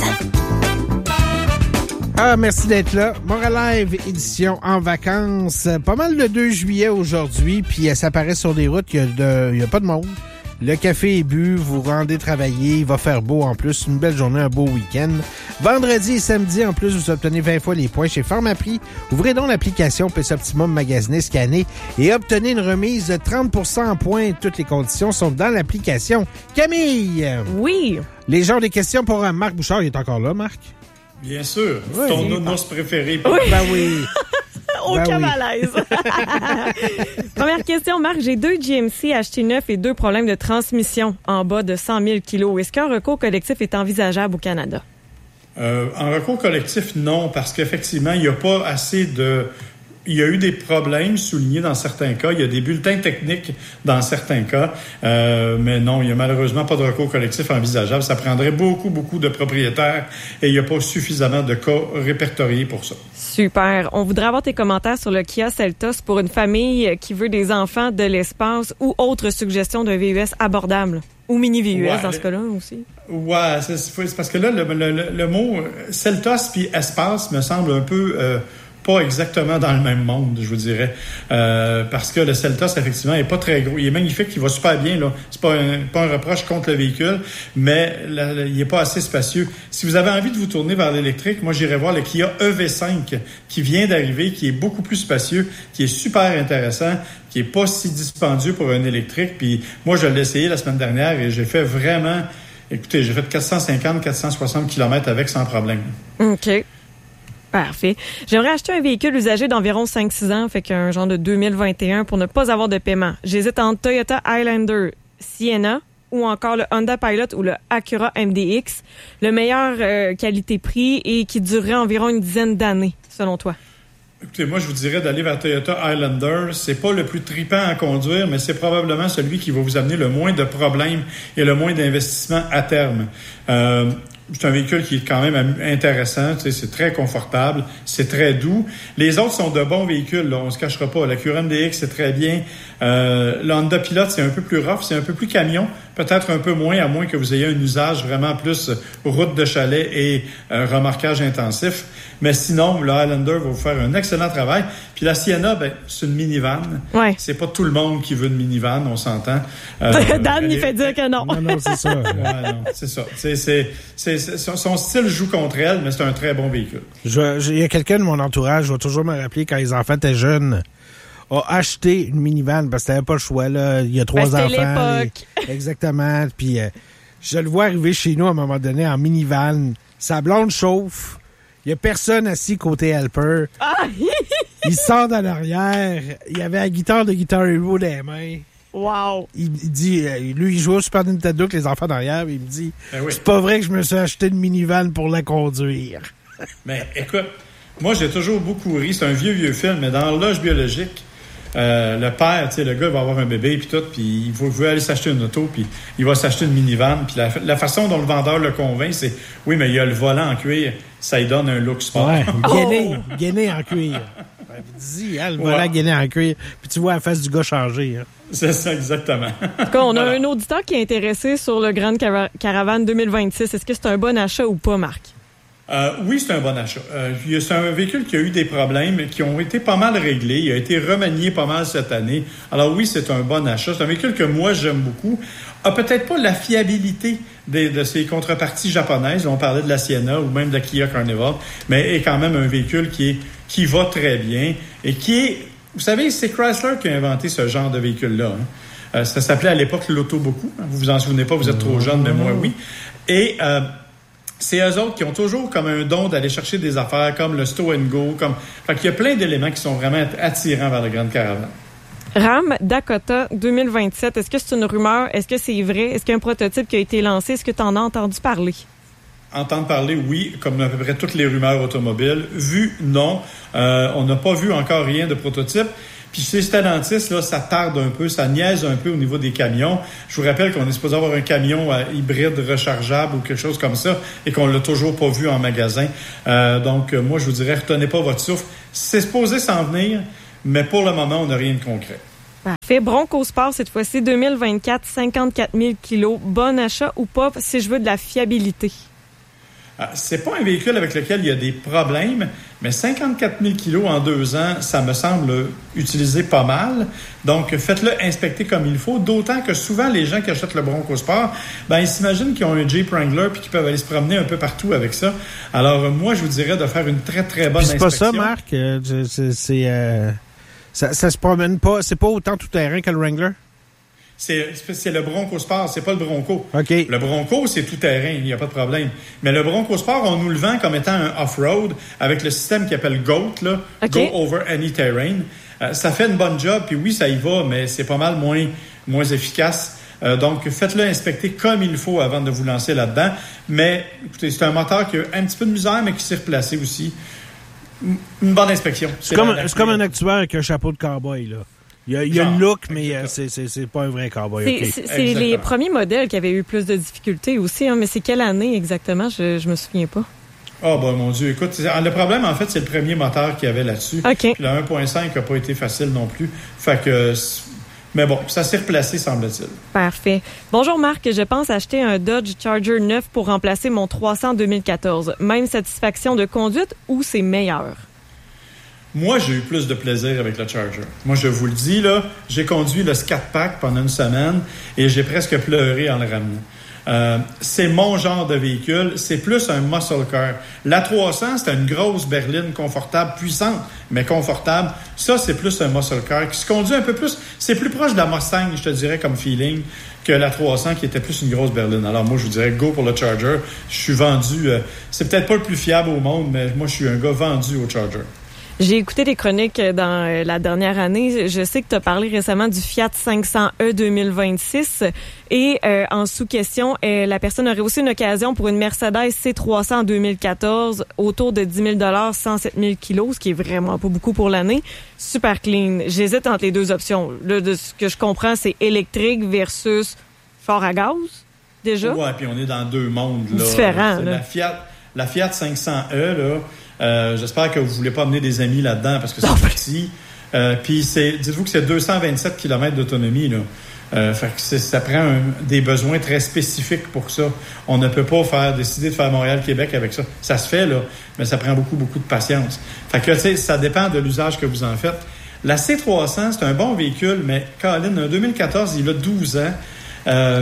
Ah, merci d'être là. Montréal Live, édition en vacances. Pas mal le deux juillet aujourd'hui, puis ça paraît sur les routes qu'il n'y a, a pas de monde. Le café est bu, vous rendez travailler, il va faire beau en plus, une belle journée, un beau week-end. Vendredi et samedi, en plus, vous obtenez vingt fois les points chez Pharmaprix. Ouvrez donc l'application P C Optimum, magasinez, scannez et obtenez une remise de trente pour cent en points. Toutes les conditions sont dans l'application. Camille! Oui! Les gens ont des questions pour euh, Marc Bouchard. Il est encore là, Marc? Bien sûr. Oui, ton nounours préféré. Oui. Ben oui. Aucun Ben oui. malaise. Première question, Marc. J'ai deux G M C achetés neufs et deux problèmes de transmission en bas de cent mille kilos. Est-ce qu'un recours collectif est envisageable au Canada? Euh, en recours collectif, non, parce qu'effectivement, il n'y a pas assez de... Il y a eu des problèmes soulignés dans certains cas. Il y a des bulletins techniques dans certains cas. Euh, mais non, il n'y a malheureusement pas de recours collectif envisageable. Ça prendrait beaucoup, beaucoup de propriétaires et il n'y a pas suffisamment de cas répertoriés pour ça. Super. On voudrait avoir tes commentaires sur le Kia Seltos pour une famille qui veut des enfants, de l'espace ou autre suggestion d'un V U S abordable. Ou mini-V U S Ouais, dans ce cas-là aussi. Ouais, c'est, c'est parce que là, le, le, le, le mot Seltos puis espace me semble un peu... Euh, pas exactement dans le même monde, je vous dirais. Euh, parce que le Seltos, effectivement, est pas très gros. Il est magnifique, il va super bien, là. C'est pas un, pas un reproche contre le véhicule, mais là, là, il est pas assez spacieux. Si vous avez envie de vous tourner vers l'électrique, moi, j'irai voir le Kia E V cinq qui vient d'arriver, qui est beaucoup plus spacieux, qui est super intéressant, qui est pas si dispendieux pour un électrique. Puis moi, je l'ai essayé la semaine dernière et j'ai fait vraiment... Écoutez, j'ai fait quatre cent cinquante à quatre cent soixante kilomètres avec sans problème. OK. Parfait. J'aimerais acheter un véhicule usagé d'environ cinq six ans, fait qu'un genre de deux mille vingt et un pour ne pas avoir de paiement. J'hésite entre Toyota Highlander, Sienna ou encore le Honda Pilot ou le Acura M D X. Le meilleur euh, qualité-prix et qui durerait environ une dizaine d'années, selon toi. Écoutez, moi, je vous dirais d'aller vers Toyota Highlander. C'est pas le plus tripant à conduire, mais c'est probablement celui qui va vous amener le moins de problèmes et le moins d'investissement à terme. Euh, C'est un véhicule qui est quand même intéressant, tu sais, c'est très confortable, c'est très doux. Les autres sont de bons véhicules, là, on se cachera pas. La Acura M D X, c'est très bien. Euh, le Honda Pilot, c'est un peu plus rough, c'est un peu plus camion, peut-être un peu moins, à moins que vous ayez un usage vraiment plus route de chalet et euh, remorquage intensif. Mais sinon, le Highlander va vous faire un excellent travail. Puis la Sienna, ben, c'est une minivan. Ouais. C'est pas tout le monde qui veut une minivan, on s'entend. Euh, Dan, il fait dire que non. Non, non, c'est ça. Ouais, non, c'est ça. C'est, c'est, c'est, c'est, son style joue contre elle, mais c'est un très bon véhicule. Il y a quelqu'un de mon entourage, je vais toujours me rappeler, quand les enfants étaient jeunes, a acheté une minivan parce que t'avais pas le choix, là. Il y a trois ben, enfants. l'époque. Et, exactement. Puis euh, je le vois arriver chez nous à un moment donné en minivan. Sa blonde chauffe. Il y a personne assis côté helper. Ah! Il sort dans l'arrière. Il avait la guitare de Guitar Hero dans les mains. Wow! Il, il dit, euh, lui, il joue au Super Nintendo avec les enfants derrière. Il me dit, ben oui. C'est pas vrai que je me suis acheté une minivan pour la conduire. Mais écoute, moi, j'ai toujours beaucoup ri. C'est un vieux, vieux film, mais dans l'Horloge biologique, euh, le père, tu sais, le gars va avoir un bébé, puis tout, puis il veut, veut aller s'acheter une auto, puis il va s'acheter une minivan. Puis la, la façon dont le vendeur le convainc, c'est, oui, mais il y a le volant en cuir, ça lui donne un look sport. Ouais, gainé, oh! gainé en cuir. Ben, dis, hein, le volant ouais. gainé en cuir, puis tu vois la face du gars changer. Hein. C'est ça, exactement. En tout cas, on a voilà. un auditeur qui est intéressé sur le Grand Car- Caravane deux mille vingt-six. Est-ce que c'est un bon achat ou pas, Marc? Euh, oui, c'est un bon achat. Euh, c'est un véhicule qui a eu des problèmes qui ont été pas mal réglés. Il a été remanié pas mal cette année. Alors oui, c'est un bon achat. C'est un véhicule que moi, j'aime beaucoup. A peut-être pas la fiabilité des, de ses contreparties japonaises. On parlait de la Sienna ou même de la Kia Carnival, mais est quand même un véhicule qui, est, qui va très bien et qui est... Vous savez, c'est Chrysler qui a inventé ce genre de véhicule-là. Hein. Euh, ça s'appelait à l'époque l'Autoboku. Vous vous en souvenez pas, vous êtes trop jeune, mais moi, oui. Et... Euh, c'est eux autres qui ont toujours comme un don d'aller chercher des affaires comme le Stow and Go. Comme... Fait qu'il y a plein d'éléments qui sont vraiment attirants vers la Grande Caravane. Ram Dakota deux mille vingt-sept, est-ce que c'est une rumeur? Est-ce que c'est vrai? Est-ce qu'il y a un prototype qui a été lancé? Est-ce que tu en as entendu parler? Entendre parler, oui, comme à peu près toutes les rumeurs automobiles. Vu, non. Euh, on n'a pas vu encore rien de prototype. Puis chez Stellantis, là, ça tarde un peu, ça niaise un peu au niveau des camions. Je vous rappelle qu'on est supposé avoir un camion euh, hybride rechargeable ou quelque chose comme ça et qu'on l'a toujours pas vu en magasin. Euh, donc, euh, moi, je vous dirais, retenez pas votre souffle. C'est supposé s'en venir, mais pour le moment, on n'a rien de concret. Parfait. Bronco Sport, cette fois-ci, deux mille vingt-quatre, cinquante-quatre mille kilos. Bon achat ou pas, si je veux de la fiabilité? C'est pas un véhicule avec lequel il y a des problèmes, mais cinquante-quatre mille kilos en deux ans, ça me semble utiliser pas mal. Donc, faites-le inspecter comme il faut, d'autant que souvent, les gens qui achètent le Bronco Sport, ben, ils s'imaginent qu'ils ont un Jeep Wrangler puis qu'ils peuvent aller se promener un peu partout avec ça. Alors, moi, je vous dirais de faire une très, très bonne puis c'est inspection. C'est pas ça, Marc. Euh, c'est... c'est euh, ça, ça se promène pas. C'est pas autant tout-terrain que le Wrangler? C'est, c'est le Bronco Sport, c'est pas le Bronco. Okay. Le Bronco, c'est tout terrain, il n'y a pas de problème. Mais le Bronco Sport, on nous le vend comme étant un off-road avec le système qui appelle GOAT, là, okay. Go Over Any Terrain. Euh, ça fait une bonne job, puis oui, ça y va, mais c'est pas mal moins, moins efficace. Euh, donc, faites-le inspecter comme il faut avant de vous lancer là-dedans. Mais, écoutez, c'est un moteur qui a un petit peu de misère, mais qui s'est replacé aussi. Une bonne inspection. C'est, c'est, comme, la, la c'est comme un actuaire avec un chapeau de cow-boy, là. Il y a, il y a le look, mais euh, c'est, c'est, c'est pas un vrai cowboy. C'est, okay. c'est, c'est les premiers modèles qui avaient eu plus de difficultés aussi, hein, mais c'est quelle année exactement? Je, je me souviens pas. Ah, oh, ben mon Dieu, écoute, le problème, en fait, c'est le premier moteur qu'il y avait là-dessus. Okay. Puis le un point cinq n'a pas été facile non plus. Fait que... Mais bon, ça s'est replacé, semble-t-il. Parfait. Bonjour Marc, je pense acheter un Dodge Charger neuf pour remplacer mon trois cents deux mille quatorze. Même satisfaction de conduite ou c'est meilleur? Moi, j'ai eu plus de plaisir avec le Charger. Moi, je vous le dis, là, j'ai conduit le Scat Pack pendant une semaine et j'ai presque pleuré en le ramenant. Euh, c'est mon genre de véhicule. C'est plus un muscle car. La trois cents, c'est une grosse berline confortable, puissante, mais confortable. Ça, c'est plus un muscle car qui se conduit un peu plus... C'est plus proche de la Mustang, je te dirais, comme feeling, que la trois cents qui était plus une grosse berline. Alors moi, je vous dirais, go pour le Charger. Je suis vendu... Euh, c'est peut-être pas le plus fiable au monde, mais moi, je suis un gars vendu au Charger. J'ai écouté des chroniques dans la dernière année. Je sais que tu as parlé récemment du Fiat cinq cents E deux mille vingt-six. Et euh, en sous-question, euh, la personne aurait aussi une occasion pour une Mercedes C trois cents en deux mille quatorze, autour de dix mille dollars, cent sept mille kilos, ce qui est vraiment pas beaucoup pour l'année. Super clean. J'hésite entre les deux options. Là, de ce que je comprends, c'est électrique versus fort à gaz, déjà. Ouais, puis on est dans deux mondes, là. Différents, là. La Fiat, la Fiat cinq cents E, là... Euh, j'espère que vous voulez pas amener des amis là-dedans parce que c'est petit. Euh, Puis c'est, dites-vous que c'est deux cent vingt-sept kilomètres d'autonomie, là. Euh, fait que c'est, ça prend un, des besoins très spécifiques pour ça. On ne peut pas faire décider de faire Montréal-Québec avec ça. Ça se fait, là, mais ça prend beaucoup, beaucoup de patience. Fait que, tu sais, ça dépend de l'usage que vous en faites. La C trois cents, c'est un bon véhicule, mais Colin, en deux mille quatorze, il a douze ans. Euh,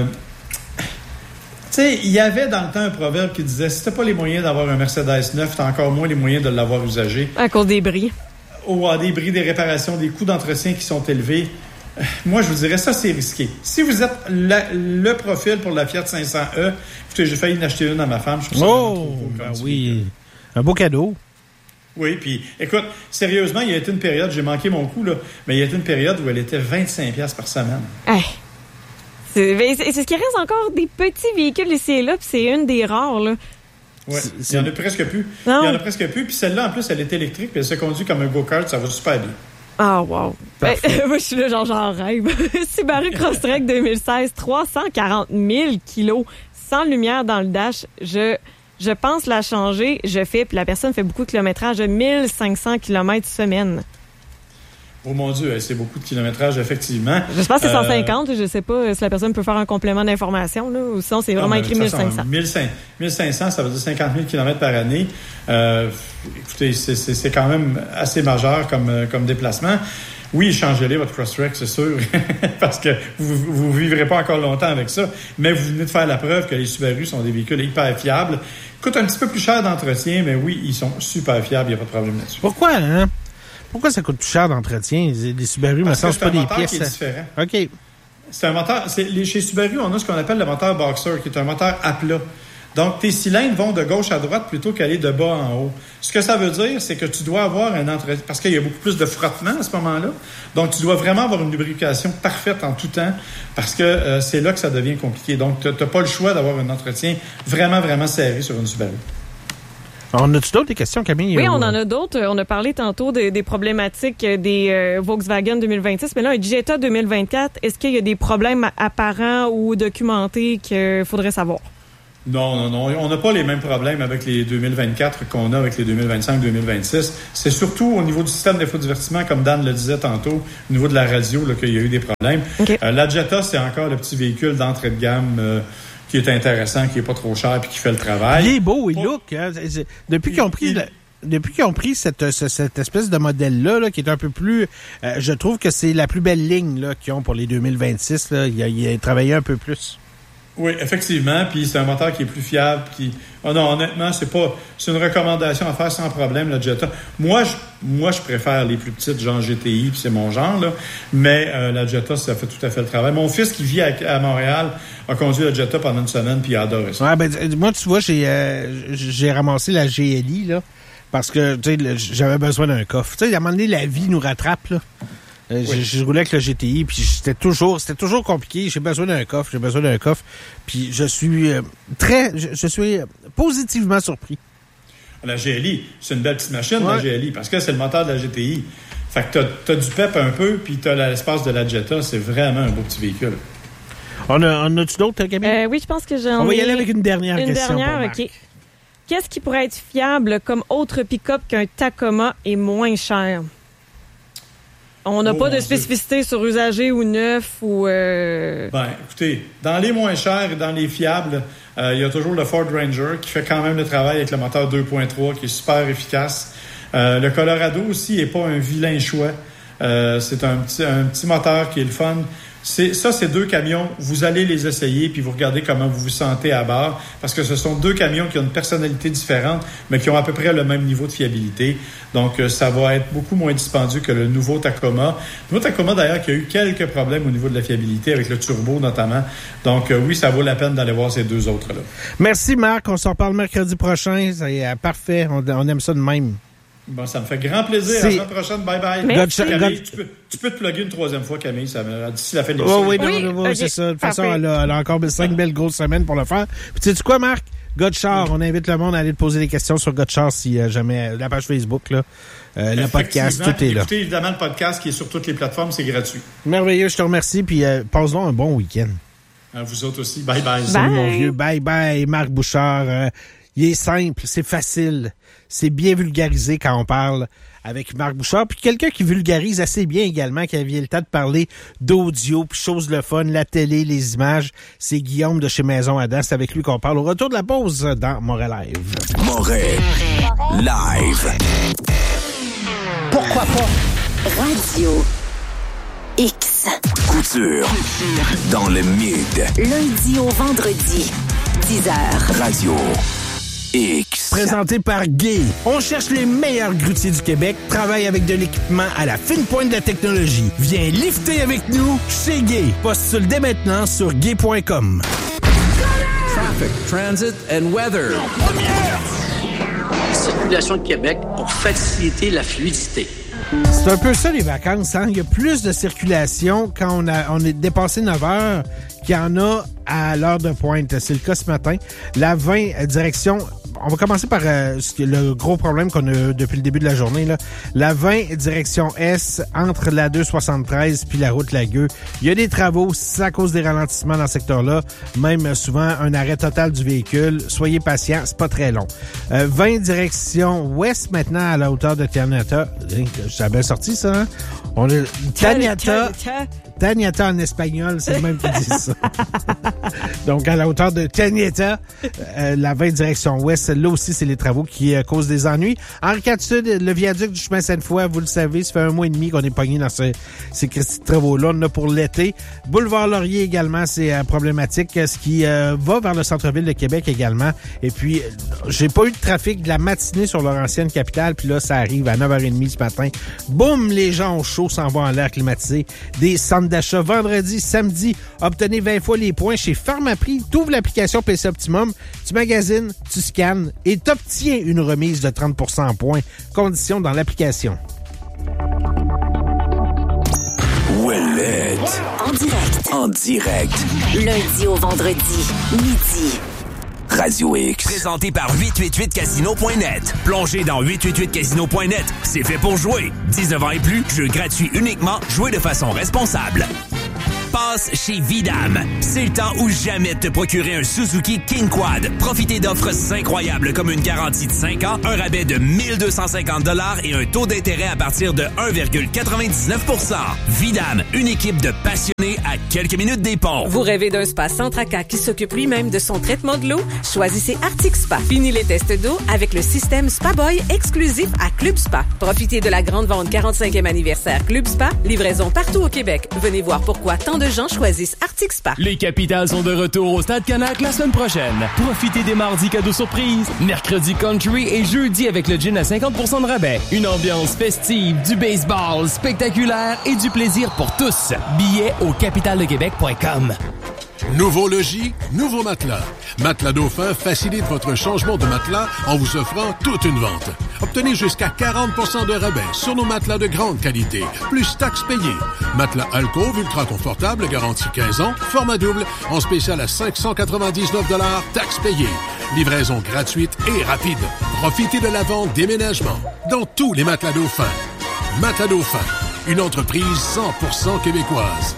Tu sais, il y avait dans le temps un proverbe qui disait « Si t'as pas les moyens d'avoir un Mercedes neuf, t'as encore moins les moyens de l'avoir usagé. » À cause des bris. Ou à des bris, des réparations, des coûts d'entretien qui sont élevés. Moi, je vous dirais, ça, c'est risqué. Si vous êtes la, le profil pour la Fiat cinq cents E, écoutez, j'ai failli en acheter une à ma femme. Je trouve ça oh, ben oui. Un beau cadeau. Oui, puis écoute, sérieusement, il y a été une période, j'ai manqué mon coup, là, mais il y a été une période où elle était vingt-cinq dollars par semaine. Hey. C'est, c'est ce qui reste encore des petits véhicules ici et là, puis c'est une des rares, là. Oui, il y en a presque plus. Non. Il y en a presque plus, puis celle-là, en plus, elle est électrique, puis elle se conduit comme un go-kart, ça va super bien. Ah, wow. Ben, moi, je suis là, genre, j'en rêve. Subaru Crosstrek deux mille seize, trois cent quarante mille kilos, sans lumière dans le dash. Je, je pense la changer. Je fais, puis la personne fait beaucoup de kilométrage, mille cinq cents kilomètres semaine. Oh mon Dieu, c'est beaucoup de kilométrage, effectivement. J'espère que c'est cent cinquante. Euh, je sais pas si la personne peut faire un complément d'information, là, ou sinon c'est vraiment non, écrit mille cinq cents. mille cinq cents, ça veut dire cinquante mille kilomètres par année. Euh, écoutez, c'est, c'est, c'est quand même assez majeur comme, comme déplacement. Oui, changez-les, votre Crosstrek, c'est sûr, parce que vous ne vivrez pas encore longtemps avec ça, mais vous venez de faire la preuve que les Subaru sont des véhicules hyper fiables. Coûtent un petit peu plus cher d'entretien, mais oui, ils sont super fiables, il n'y a pas de problème là-dessus. Pourquoi, hein? Pourquoi ça coûte plus cher d'entretien? Les Subaru, me semble pas des pièces. C'est un moteur qui est différent. OK. C'est un moteur... C'est, les, chez Subaru, on a ce qu'on appelle le moteur Boxer, qui est un moteur à plat. Donc, tes cylindres vont de gauche à droite plutôt qu'aller de bas en haut. Ce que ça veut dire, c'est que tu dois avoir un entretien, parce qu'il y a beaucoup plus de frottement à ce moment-là. Donc, tu dois vraiment avoir une lubrification parfaite en tout temps, parce que euh, c'est là que ça devient compliqué. Donc, tu n'as pas le choix d'avoir un entretien vraiment, vraiment serré sur une Subaru. On a-tu d'autres des questions, Camille? Oui, on en a d'autres. On a parlé tantôt des, des problématiques des euh, Volkswagen deux mille vingt-six, mais là, un Jetta deux mille vingt-quatre, est-ce qu'il y a des problèmes apparents ou documentés qu'il faudrait savoir? Non, non, non. On n'a pas les mêmes problèmes avec les deux mille vingt-quatre qu'on a avec les deux mille vingt-cinq deux mille vingt-six. C'est surtout au niveau du système d'infodivertissement, comme Dan le disait tantôt, au niveau de la radio, là, qu'il y a eu des problèmes. Okay. Euh, la Jetta, c'est encore le petit véhicule d'entrée de gamme euh, qui est intéressant, qui est pas trop cher puis qui fait le travail. Il est beau, il look. Hein? Depuis qu'ils ont pris... Il... Depuis qu'ils ont pris cette, cette espèce de modèle-là, là, qui est un peu plus... Euh, je trouve que c'est la plus belle ligne là, qu'ils ont pour les deux mille vingt-six. Là. Il, a, il a travaillé un peu plus. Oui, effectivement. Puis c'est un moteur qui est plus fiable. Qui... Oh non, honnêtement, c'est pas... C'est une recommandation à faire sans problème, la Jetta. Moi, je, moi, je préfère les plus petites, genre G T I, puis c'est mon genre, là. Mais euh, la Jetta, ça fait tout à fait le travail. Mon fils qui vit à, à Montréal a conduit la Jetta pendant une semaine, puis il a adoré ça. Ouais, ben, moi, tu vois, j'ai, euh, j'ai ramassé la G L I, là. Parce que, tu sais, j'avais besoin d'un coffre. Tu sais, à un moment donné, la vie nous rattrape, là. Euh, oui. Je, je roulais avec le G T I, puis c'était toujours, c'était toujours compliqué. J'ai besoin d'un coffre, j'ai besoin d'un coffre. Puis je suis euh, très, je, je suis positivement surpris. La G L I, c'est une belle petite machine, ouais. La G L I, parce que c'est le moteur de la G T I. Fait que t'as, t'as du pep un peu, puis t'as l'espace de la Jetta. C'est vraiment un beau petit véhicule. On a, on a-tu d'autres, Camille? Euh, oui, je pense que j'en ai... On va y aller avec une dernière une question. Une dernière, OK. Qu'est-ce qui pourrait être fiable comme autre pick-up qu'un Tacoma et moins cher? On n'a oh, pas de spécificité sur usagé ou neuf ou... Euh... Ben, écoutez, dans les moins chers et dans les fiables, euh, il y a toujours le Ford Ranger qui fait quand même le travail avec le moteur deux point trois qui est super efficace. Euh, le Colorado aussi n'est pas un vilain choix. Euh, c'est un petit, un petit moteur qui est le fun. C'est, ça, c'est deux camions. Vous allez les essayer puis vous regardez comment vous vous sentez à bord parce que ce sont deux camions qui ont une personnalité différente mais qui ont à peu près le même niveau de fiabilité. Donc, ça va être beaucoup moins dispendieux que le nouveau Tacoma. Le nouveau Tacoma, d'ailleurs, qui a eu quelques problèmes au niveau de la fiabilité avec le turbo notamment. Donc, euh, oui, ça vaut la peine d'aller voir ces deux autres-là. Merci, Marc. On s'en reparle mercredi prochain. C'est euh, parfait. On, on aime ça de même. Bon, ça me fait grand plaisir. C'est... À la semaine prochaine. Bye-bye. Merci. Camille, tu, peux, tu peux te plugger une troisième fois, Camille. Ça me, d'ici la fin de l'émission. Oh, oui, oui, non, non, okay. C'est ça. De toute façon, elle a, elle a encore cinq belles grosses semaines pour le faire. Puis, tu sais quoi, Marc? Gotchard, on invite le monde à aller te poser des questions sur Gotchard si euh, jamais... La page Facebook, là. Euh, le podcast, tout est là. Écoutez, évidemment, le podcast qui est sur toutes les plateformes, c'est gratuit. Merveilleux, je te remercie. Puis, euh, passe-nous un bon week-end. À vous autres aussi. Bye, bye. bye. Salut, mon vieux. Bye, bye. Marc Bouchard. Euh, il est simple, c'est facile. C'est bien vulgarisé quand on parle avec Marc Bouchard. Puis quelqu'un qui vulgarise assez bien également, qui avait le temps de parler d'audio, puis choses le fun, la télé, les images. C'est Guillaume de chez Maison Adam. C'est avec lui qu'on parle. Au retour de la pause dans Montréal Live. Montréal Live. Pourquoi pas? Radio X. Couture. Dans le mid. Lundi au vendredi. dix heures. Radio X. Présenté par Gay. On cherche les meilleurs grutiers du Québec, travaille avec de l'équipement à la fine pointe de la technologie. Viens lifter avec nous chez Gay. Postule dès maintenant sur gay point com. Traffic, transit and weather. Circulation de Québec pour faciliter la fluidité. C'est un peu ça les vacances, hein? Il y a plus de circulation quand on, a, on est dépassé neuf heures qu'il y en a à l'heure de pointe. C'est le cas ce matin. La vingt, direction... On va commencer par euh, le gros problème qu'on a depuis le début de la journée. Là. La vingt, direction Est, entre la deux soixante-treize puis la route Lagueux. Il y a des travaux, c'est à cause des ralentissements dans ce secteur-là. Même souvent, un arrêt total du véhicule. Soyez patients, c'est pas très long. Euh, vingt, direction Ouest, maintenant, à la hauteur de Taniata. Ça a bien sorti, ça, hein? On a Taniata... Taniata en espagnol, c'est le même qui dit ça. Donc, à la hauteur de Taniata, euh, la vingt direction ouest, là aussi, c'est les travaux qui euh, causent des ennuis. Henri quatre Sud, le viaduc du chemin Sainte-Foy, vous le savez, ça fait un mois et demi qu'on est pogné dans ce, ces travaux-là. On en a pour l'été. Boulevard Laurier également, c'est euh, problématique. Ce qui euh, va vers le centre-ville de Québec également. Et puis, euh, j'ai pas eu de trafic de la matinée sur leur ancienne capitale. Puis là, ça arrive à neuf heures trente ce matin. Boum, les gens au chaud s'en vont en l'air climatisé. Des centres d'achat vendredi, samedi. Obtenez vingt fois les points chez Pharma prix. Tu ouvres l'application P C Optimum, tu magasines, tu scannes et tu obtiens une remise de trente pour cent en points. Conditions dans l'application. Ouellette. En direct. En direct. Lundi au vendredi, midi. Radio X. Présenté par huit cent quatre-vingt-huit casino point net. Plongez dans huit cent quatre-vingt-huit casino point net. C'est fait pour jouer. dix-neuf ans et plus, jeu gratuit uniquement, jouez de façon responsable. Passe chez Vidam. C'est le temps ou jamais de te procurer un Suzuki King Quad. Profitez d'offres incroyables comme une garantie de cinq ans, un rabais de mille deux cent cinquante dollars et un taux d'intérêt à partir de un virgule quatre-vingt-dix-neuf pour cent. Vidam, une équipe de passionnés à quelques minutes des ponts. Vous rêvez d'un spa sans tracas qui s'occupe lui-même de son traitement de l'eau? Choisissez Arctic Spa. Fini les tests d'eau avec le système Spa Boy exclusif à Club Spa. Profitez de la grande vente quarante-cinquième anniversaire Club Spa. Livraison partout au Québec. Venez voir pourquoi tant de gens choisissent Arctic Spa. Les Capitals sont de retour au Stade Canac la semaine prochaine. Profitez des mardis cadeaux surprises, mercredi country et jeudi avec le gin à cinquante pour cent de rabais. Une ambiance festive, du baseball spectaculaire et du plaisir pour tous. Billets au capital de québec point com. Nouveau logis, nouveau matelas. Matelas Dauphin facilite votre changement de matelas en vous offrant toute une vente. Obtenez jusqu'à quarante pour cent de rabais sur nos matelas de grande qualité, plus taxes payées. Matelas Alcove ultra confortable, garantie quinze ans, format double, en spécial à cinq cent quatre-vingt-dix-neuf dollars, taxes payées. Livraison gratuite et rapide. Profitez de la vente déménagement dans tous les matelas Dauphin. Matelas Dauphin, une entreprise cent pour cent québécoise.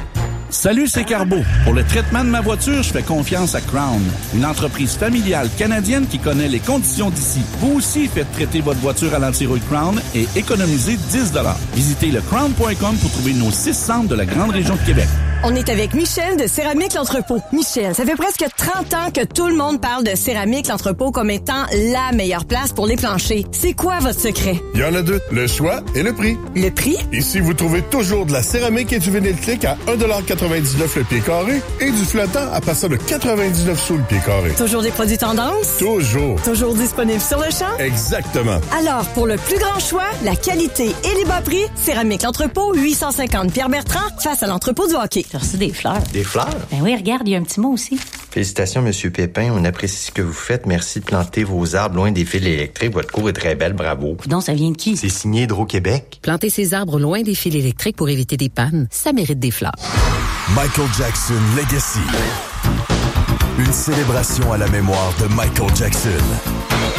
Salut, c'est Carbo. Pour le traitement de ma voiture, je fais confiance à Crown, une entreprise familiale canadienne qui connaît les conditions d'ici. Vous aussi faites traiter votre voiture à l'antirouille Crown et économisez dix dollars. Visitez le crown point com pour trouver nos six centres de la grande région de Québec. On est avec Michel de Céramique L'Entrepôt. Michel, ça fait presque trente ans que tout le monde parle de Céramique L'Entrepôt comme étant la meilleure place pour les planchers. C'est quoi votre secret? Il y en a deux, le choix et le prix. Le prix? Ici, vous trouvez toujours de la céramique et du vinyle clic à un dollar quatre-vingt-dix-neuf le pied carré et du flottant à partir de quatre-vingt-dix-neuf sous le pied carré. Toujours des produits tendance? Toujours. Toujours disponibles sur le champ? Exactement. Alors, pour le plus grand choix, la qualité et les bas prix, Céramique L'Entrepôt, huit cent cinquante Pierre-Bertrand, face à l'entrepôt du hockey. J'ai reçu des fleurs. Des fleurs? Ben oui, regarde, il y a un petit mot aussi. Félicitations, Monsieur Pépin. On apprécie ce que vous faites. Merci de planter vos arbres loin des fils électriques. Votre cour est très belle. Bravo. Donc, ça vient de qui? C'est signé Hydro-Québec. Planter ses arbres loin des fils électriques pour éviter des pannes, ça mérite des fleurs. Michael Jackson Legacy. Une célébration à la mémoire de Michael Jackson.